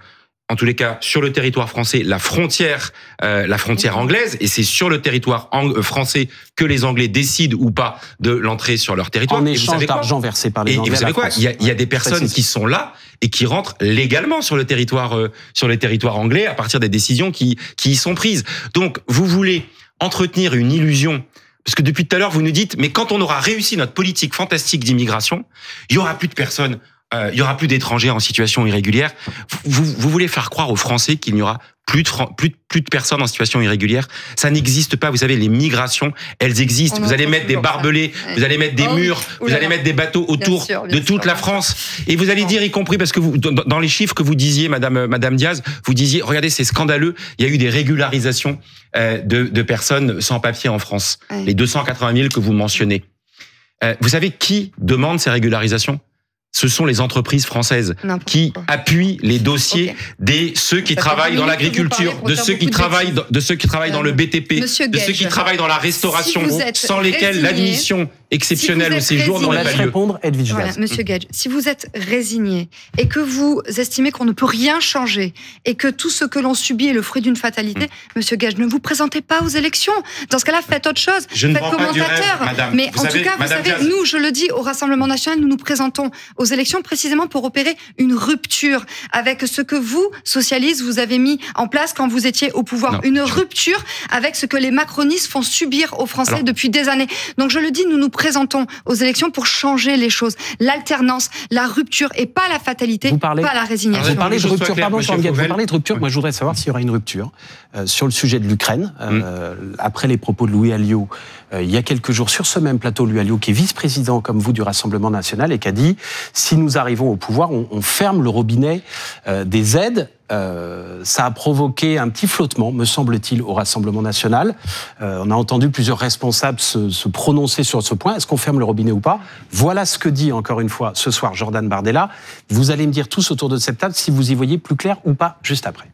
[SPEAKER 5] en tous les cas, sur le territoire français, la frontière, euh, la frontière anglaise, et c'est sur le territoire ang- français que les Anglais décident ou pas de l'entrée sur leur territoire.
[SPEAKER 1] En
[SPEAKER 5] Et vous
[SPEAKER 1] échange
[SPEAKER 5] savez quoi
[SPEAKER 1] d'argent versé par les
[SPEAKER 5] Et,
[SPEAKER 1] Anglais.
[SPEAKER 5] et vous
[SPEAKER 1] à
[SPEAKER 5] savez
[SPEAKER 1] la
[SPEAKER 5] quoi
[SPEAKER 1] France.
[SPEAKER 5] Il y a, il y a des
[SPEAKER 1] Ouais,
[SPEAKER 5] personnes
[SPEAKER 1] précise.
[SPEAKER 5] qui sont là et qui rentrent légalement sur le territoire, euh, sur le territoire anglais à partir des décisions qui, qui y sont prises. Donc, vous voulez entretenir une illusion. Parce que depuis tout à l'heure, vous nous dites, mais quand on aura réussi notre politique fantastique d'immigration, il y aura plus de personnes, euh, il y aura plus d'étrangers en situation irrégulière. Vous, vous voulez faire croire aux Français qu'il n'y aura plus de, Fran- plus, de, plus de personnes en situation irrégulière. Ça n'existe pas. Vous savez, les migrations, elles existent.
[SPEAKER 6] On
[SPEAKER 5] Vous allez
[SPEAKER 6] entend
[SPEAKER 5] mettre des
[SPEAKER 6] toujours ça.
[SPEAKER 5] barbelés,
[SPEAKER 6] Ouais.
[SPEAKER 5] vous allez mettre des
[SPEAKER 6] Oh oui.
[SPEAKER 5] murs,
[SPEAKER 6] Ouh
[SPEAKER 5] vous
[SPEAKER 6] là
[SPEAKER 5] allez
[SPEAKER 6] là.
[SPEAKER 5] mettre des bateaux autour
[SPEAKER 6] sûr, bien
[SPEAKER 5] de toute
[SPEAKER 6] sûr,
[SPEAKER 5] la
[SPEAKER 6] bien
[SPEAKER 5] France. Et vous allez
[SPEAKER 6] Non.
[SPEAKER 5] dire, y compris parce que vous, dans, dans les chiffres que vous disiez, Madame, Madame Diaz, vous disiez, regardez, c'est scandaleux. Il y a eu des régularisations euh, de, de personnes sans papier en France.
[SPEAKER 6] Ouais.
[SPEAKER 5] Les deux cent quatre-vingt mille que vous mentionnez. Euh, vous savez qui demande ces régularisations ? Ce sont les entreprises françaises
[SPEAKER 6] N'importe
[SPEAKER 5] qui
[SPEAKER 6] quoi.
[SPEAKER 5] appuient les dossiers
[SPEAKER 6] Ok.
[SPEAKER 5] des ceux qui
[SPEAKER 6] Ça fait
[SPEAKER 5] travaillent
[SPEAKER 6] vingt
[SPEAKER 5] dans
[SPEAKER 6] minutes que vous
[SPEAKER 5] l'agriculture,
[SPEAKER 6] parlez pour
[SPEAKER 5] de
[SPEAKER 6] dire
[SPEAKER 5] ceux qui
[SPEAKER 6] beaucoup de
[SPEAKER 5] travaillent,
[SPEAKER 6] bêtises.
[SPEAKER 5] dans- de ceux qui travaillent dans le
[SPEAKER 6] Euh,
[SPEAKER 5] B T P,
[SPEAKER 6] Monsieur
[SPEAKER 5] de ceux
[SPEAKER 6] Gage,
[SPEAKER 5] qui travaillent dans la restauration,
[SPEAKER 6] si vous êtes
[SPEAKER 5] sans lesquels
[SPEAKER 6] résigné-
[SPEAKER 5] l'admission exceptionnelle
[SPEAKER 6] si vous
[SPEAKER 5] au
[SPEAKER 6] êtes
[SPEAKER 5] séjour
[SPEAKER 6] résigné-
[SPEAKER 1] On
[SPEAKER 5] n'aurait
[SPEAKER 1] laisse
[SPEAKER 5] pas lieu.
[SPEAKER 1] répondre Edwige
[SPEAKER 6] Voilà,
[SPEAKER 1] Diaz.
[SPEAKER 6] Monsieur Gage, si vous êtes résigné et que vous estimez qu'on ne peut rien changer et que tout ce que l'on subit est le fruit d'une fatalité,
[SPEAKER 5] Mm.
[SPEAKER 6] Monsieur Gage, ne vous présentez pas aux élections. Dans ce cas-là, faites autre chose.
[SPEAKER 5] Je ne
[SPEAKER 6] faites
[SPEAKER 5] vends pas du
[SPEAKER 6] commentateur.
[SPEAKER 5] rêve, madame.
[SPEAKER 6] Mais
[SPEAKER 5] Vous
[SPEAKER 6] en
[SPEAKER 5] savez,
[SPEAKER 6] tout cas, vous
[SPEAKER 5] madame
[SPEAKER 6] savez,
[SPEAKER 5] Diaz-
[SPEAKER 6] nous, je le dis, au Rassemblement national, nous nous présentons aux élections précisément pour opérer une rupture avec ce que vous, socialistes, vous avez mis en place quand vous étiez au pouvoir.
[SPEAKER 5] Non.
[SPEAKER 6] Une rupture avec ce que les macronistes font subir aux Français
[SPEAKER 5] Alors-
[SPEAKER 6] depuis des années. Donc je le dis, nous nous présentons aux élections pour changer les choses. L'alternance, la rupture et pas la fatalité,
[SPEAKER 1] Vous parlez-
[SPEAKER 6] pas la résignation.
[SPEAKER 1] Vous parlez de
[SPEAKER 5] Chose soit
[SPEAKER 1] rupture,
[SPEAKER 5] claire,
[SPEAKER 1] pardon,
[SPEAKER 5] monsieur
[SPEAKER 1] Jean-Miguel, vous
[SPEAKER 5] Fauvel.
[SPEAKER 1] parlez de rupture.
[SPEAKER 5] Ouais.
[SPEAKER 1] Moi, je voudrais savoir s'il y aura une rupture euh, sur le sujet de l'Ukraine. Euh, Après les propos de Louis Alliot, euh, il y a quelques jours, sur ce même plateau, Louis Alliot, qui est vice-président comme vous du Rassemblement national, et qui a dit si nous arrivons au pouvoir, on, on ferme le robinet euh, des aides. Euh, ça a provoqué un petit flottement, me semble-t-il, au Rassemblement national. Euh, on a entendu plusieurs responsables se, se prononcer sur ce point. Est-ce qu'on ferme le robinet ou pas ? Voilà ce que dit, encore une fois, ce soir, Jordan Bardella. Vous allez me dire tous autour de cette table si vous y voyez plus clair ou pas, juste après.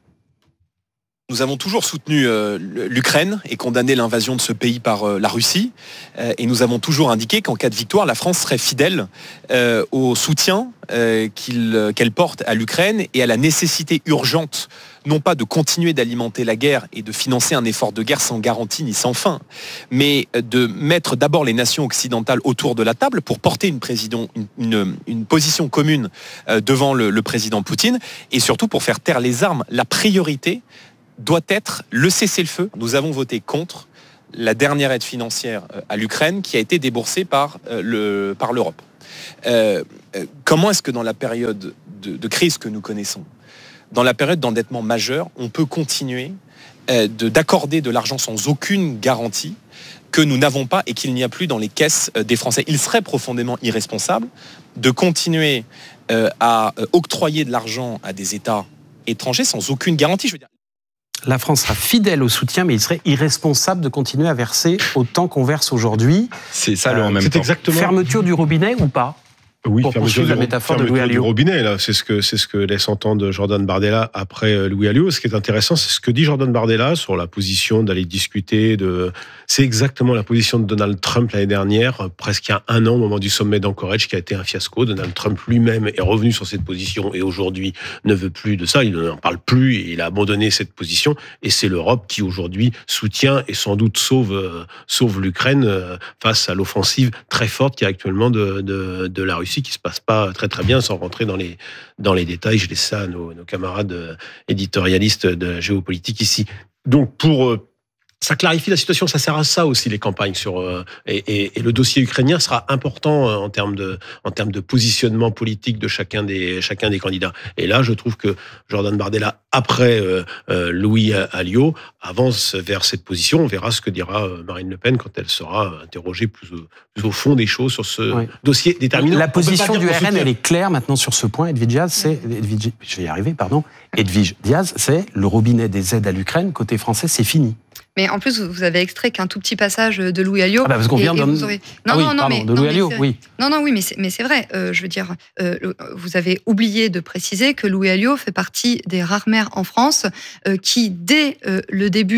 [SPEAKER 9] Nous avons toujours soutenu euh, l'Ukraine et condamné l'invasion de ce pays par euh, la Russie. Euh, et nous avons toujours indiqué qu'en cas de victoire, la France serait fidèle euh, au soutien euh, qu'il, qu'elle porte à l'Ukraine et à la nécessité urgente, non pas de continuer d'alimenter la guerre et de financer un effort de guerre sans garantie ni sans fin, mais de mettre d'abord les nations occidentales autour de la table pour porter une, président, une, une, une position commune euh, devant le, le président Poutine et surtout pour faire taire les armes. La priorité doit être le cessez-le-feu. Nous avons voté contre la dernière aide financière à l'Ukraine qui a été déboursée par, euh, le, par l'Europe. Euh, euh, comment est-ce que dans la période de, de crise que nous connaissons, dans la période d'endettement majeur, on peut continuer euh, de, d'accorder de l'argent sans aucune garantie que nous n'avons pas et qu'il n'y a plus dans les caisses euh, des Français? Il serait profondément irresponsable de continuer euh, à euh, octroyer de l'argent à des États étrangers sans aucune garantie. Je veux dire,
[SPEAKER 1] La France sera fidèle au soutien, mais il serait irresponsable de continuer à verser autant qu'on verse aujourd'hui.
[SPEAKER 5] C'est ça le
[SPEAKER 1] Euh,
[SPEAKER 5] en même
[SPEAKER 7] C'est
[SPEAKER 5] temps.
[SPEAKER 7] exactement.
[SPEAKER 1] Fermeture du robinet ou pas ?
[SPEAKER 7] Oui,
[SPEAKER 1] Pour
[SPEAKER 7] fermeture
[SPEAKER 1] poursuivre la
[SPEAKER 7] du-
[SPEAKER 1] métaphore de
[SPEAKER 7] fermeture
[SPEAKER 1] Louis
[SPEAKER 7] du
[SPEAKER 1] Alliot.
[SPEAKER 7] robinet, là, c'est ce que c'est ce que laisse entendre Jordan Bardella après euh, Louis Alliot. Ce qui est intéressant, c'est ce que dit Jordan Bardella sur la position d'aller discuter de. C'est exactement la position de Donald Trump l'année dernière, euh, presque il y a un an, au moment du sommet d'Anchorage, qui a été un fiasco. Donald Trump lui-même est revenu sur cette position et aujourd'hui ne veut plus de ça. Il n'en parle plus et il a abandonné cette position. Et c'est l'Europe qui aujourd'hui soutient et sans doute sauve euh, sauve l'Ukraine euh, face à l'offensive très forte qui est actuellement de de, de la Russie, qui se passe pas très très bien, sans rentrer dans les dans les détails. Je laisse ça à nos, nos camarades euh, éditorialistes de géopolitique ici. Donc pour euh, ça clarifie la situation, ça sert à ça aussi les campagnes sur euh, et, et, et le dossier ukrainien sera important euh, en termes de en termes de positionnement politique de chacun des chacun des candidats. Et là, je trouve que Jordan Bardella après euh, euh, Louis Alliot avance vers cette position. On verra ce que dira euh, Marine Le Pen quand elle sera interrogée plus au, plus au fond des choses sur ce
[SPEAKER 1] Oui.
[SPEAKER 7] dossier déterminant.
[SPEAKER 1] La
[SPEAKER 7] On peut pas
[SPEAKER 1] position
[SPEAKER 7] dire
[SPEAKER 1] du
[SPEAKER 7] qu'on
[SPEAKER 1] R N,
[SPEAKER 7] soutient-
[SPEAKER 1] elle est claire maintenant sur ce point. Edwige Diaz, c'est Edwige, je vais y arriver, pardon. Edwige Diaz, c'est le robinet des aides à l'Ukraine côté français, c'est fini.
[SPEAKER 6] Mais en plus, vous avez extrait qu'un tout petit passage de Louis Alliot.
[SPEAKER 1] Ah bah parce qu'on
[SPEAKER 6] et-
[SPEAKER 1] vient
[SPEAKER 6] et
[SPEAKER 1] d'un-
[SPEAKER 6] vous aurez- Non,
[SPEAKER 1] Ah oui,
[SPEAKER 6] non, non,
[SPEAKER 1] pardon,
[SPEAKER 6] mais
[SPEAKER 1] de
[SPEAKER 6] non,
[SPEAKER 1] Louis
[SPEAKER 6] mais
[SPEAKER 1] Alliot,
[SPEAKER 6] c'est-
[SPEAKER 1] oui.
[SPEAKER 6] Non, non, oui, mais c'est, mais c'est vrai. Euh, je veux dire, euh, le- vous avez oublié de préciser que Louis Alliot fait partie des rares maires en France euh, qui, dès euh, le début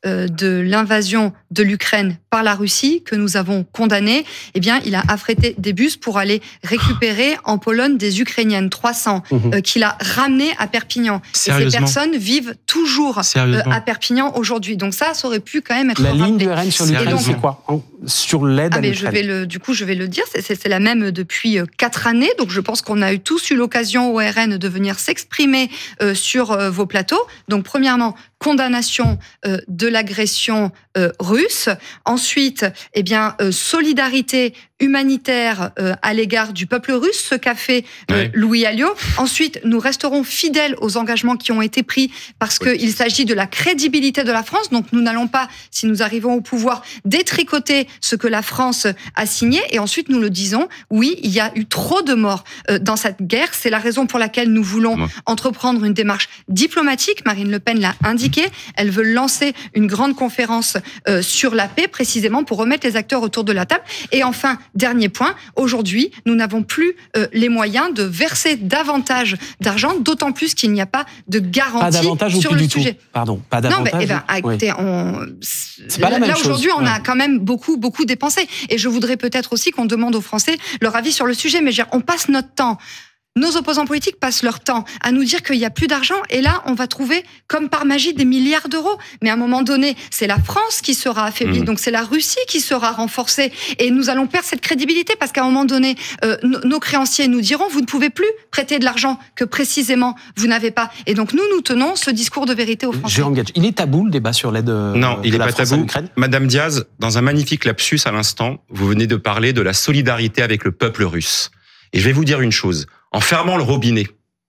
[SPEAKER 6] euh, de l'invasion de l'Ukraine par la Russie, que nous avons condamné, eh bien, il a affrété des bus pour aller récupérer en Pologne des Ukrainiennes, trois cents, mmh. euh, qu'il a ramenées à Perpignan. Et ces personnes vivent toujours euh, à Perpignan aujourd'hui. Donc ça, ça aurait pu quand même être
[SPEAKER 1] la
[SPEAKER 6] rappelé.
[SPEAKER 1] ligne du R N sur l'Ukraine, c'est quoi en, sur l'aide
[SPEAKER 6] ah
[SPEAKER 1] à
[SPEAKER 6] mais
[SPEAKER 1] l'Ukraine?
[SPEAKER 6] Je vais le, du coup, je vais le dire, c'est, c'est, c'est la même depuis quatre années. Donc je pense qu'on a eu tous eu l'occasion au R N de venir s'exprimer euh, sur euh, vos plateaux. Donc premièrement, condamnation euh, de l'agression euh, russe. Ensuite, eh bien, euh, solidarité humanitaire euh, à l'égard du peuple russe, ce qu'a fait euh, oui. Louis Alliot. Ensuite, nous resterons fidèles aux engagements qui ont été pris parce oui. qu'il s'agit de la crédibilité de la France. Donc nous n'allons pas, si nous arrivons au pouvoir, détricoter ce que la France a signé. Et ensuite, nous le disons, oui, il y a eu trop de morts euh, dans cette guerre. C'est la raison pour laquelle nous voulons oui. entreprendre une démarche diplomatique. Marine Le Pen l'a indiqué. Elle veut lancer une grande conférence euh, sur la paix, précisément pour remettre les acteurs autour de la table. Et enfin, dernier point, aujourd'hui, nous n'avons plus euh, les moyens de verser davantage d'argent, d'autant plus qu'il n'y a pas de garantie sur le sujet.
[SPEAKER 1] Tout. Pardon, pas d'avantage.
[SPEAKER 6] Non, mais eh ben, écoutez, oui. on...
[SPEAKER 1] c'est pas la même
[SPEAKER 6] là
[SPEAKER 1] chose.
[SPEAKER 6] aujourd'hui, on
[SPEAKER 1] ouais.
[SPEAKER 6] a quand même beaucoup, beaucoup dépensé. Et je voudrais peut-être aussi qu'on demande aux Français leur avis sur le sujet. Mais je veux dire, on passe notre temps. Nos opposants politiques passent leur temps à nous dire qu'il n'y a plus d'argent et là, on va trouver, comme par magie, des milliards d'euros. Mais à un moment donné, c'est la France qui sera affaiblie, mmh. donc c'est la Russie qui sera renforcée et nous allons perdre cette crédibilité parce qu'à un moment donné, euh, nos créanciers nous diront vous ne pouvez plus prêter de l'argent que précisément vous n'avez pas. Et donc nous, nous tenons ce discours de vérité aux Français.
[SPEAKER 1] Jérôme Gage, il est tabou le débat sur l'aide euh,
[SPEAKER 5] Non, il
[SPEAKER 1] de
[SPEAKER 5] n'est
[SPEAKER 1] la
[SPEAKER 5] pas
[SPEAKER 1] France
[SPEAKER 5] tabou.
[SPEAKER 1] à l'Ukraine.
[SPEAKER 5] Madame Diaz, dans un magnifique lapsus à l'instant, vous venez de parler de la solidarité avec le peuple russe. Et je vais vous dire une chose. En fermant le robinet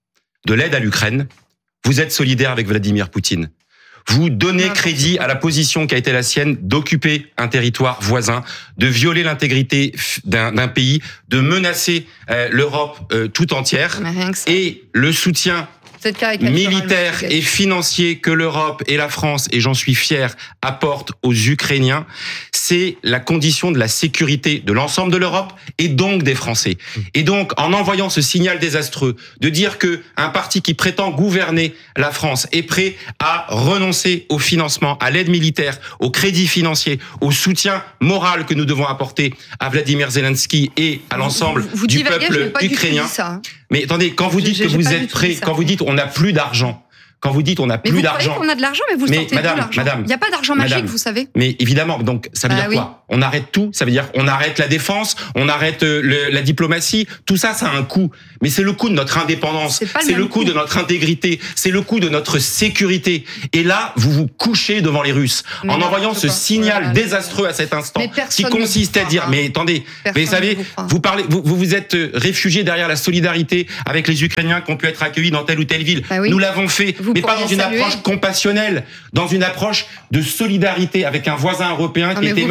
[SPEAKER 5] de l'aide à l'Ukraine, vous êtes solidaire avec Vladimir Poutine. Vous donnez crédit à la position qui a été la sienne d'occuper un territoire voisin, de violer l'intégrité d'un, d'un pays, de menacer euh, l'Europe euh, tout entière. Et le soutien militaire et financier que l'Europe et la France, et j'en suis fier, apportent aux Ukrainiens, c'est la condition de la sécurité de l'ensemble de l'Europe et donc des Français. Et donc, en envoyant ce signal désastreux de dire que un parti qui prétend gouverner la France est prêt à renoncer au financement, à l'aide militaire, au crédit financier, au soutien moral que nous devons apporter à Vladimir Zelensky et à l'ensemble
[SPEAKER 6] vous, vous
[SPEAKER 5] du
[SPEAKER 6] divaguez,
[SPEAKER 5] peuple ukrainien. Mais attendez, quand vous dites
[SPEAKER 6] j'ai,
[SPEAKER 5] que
[SPEAKER 6] j'ai
[SPEAKER 5] vous êtes prêt, quand vous dites on n'a plus d'argent, quand vous dites on n'a plus
[SPEAKER 6] mais vous
[SPEAKER 5] d'argent.
[SPEAKER 6] Croyez qu'on a de l'argent, mais vous
[SPEAKER 5] mais
[SPEAKER 6] sortez
[SPEAKER 5] madame,
[SPEAKER 6] de l'argent.
[SPEAKER 5] Madame,
[SPEAKER 6] il n'y a pas d'argent magique,
[SPEAKER 5] madame,
[SPEAKER 6] vous savez.
[SPEAKER 5] Mais évidemment, donc ça veut
[SPEAKER 6] bah,
[SPEAKER 5] dire
[SPEAKER 6] oui.
[SPEAKER 5] quoi? On arrête tout. Ça veut dire on arrête la défense, on arrête le, la diplomatie. Tout ça, ça a un coût. Mais c'est le coût de notre indépendance, c'est,
[SPEAKER 6] le,
[SPEAKER 5] c'est le
[SPEAKER 6] coût.
[SPEAKER 5] coût de notre intégrité, c'est le coût de notre sécurité. Et là, vous vous couchez devant les Russes mais en envoyant ce pas. signal ouais, désastreux à cet instant, qui consiste à dire, mais attendez, personne mais vous savez, vous, vous parlez, vous, vous vous êtes réfugié derrière la solidarité avec les Ukrainiens qui ont pu être accueillis dans telle ou telle ville.
[SPEAKER 6] Bah oui.
[SPEAKER 5] Nous l'avons fait, vous mais pas dans une saluer. approche compassionnelle, dans une approche de solidarité avec un voisin européen non, qui était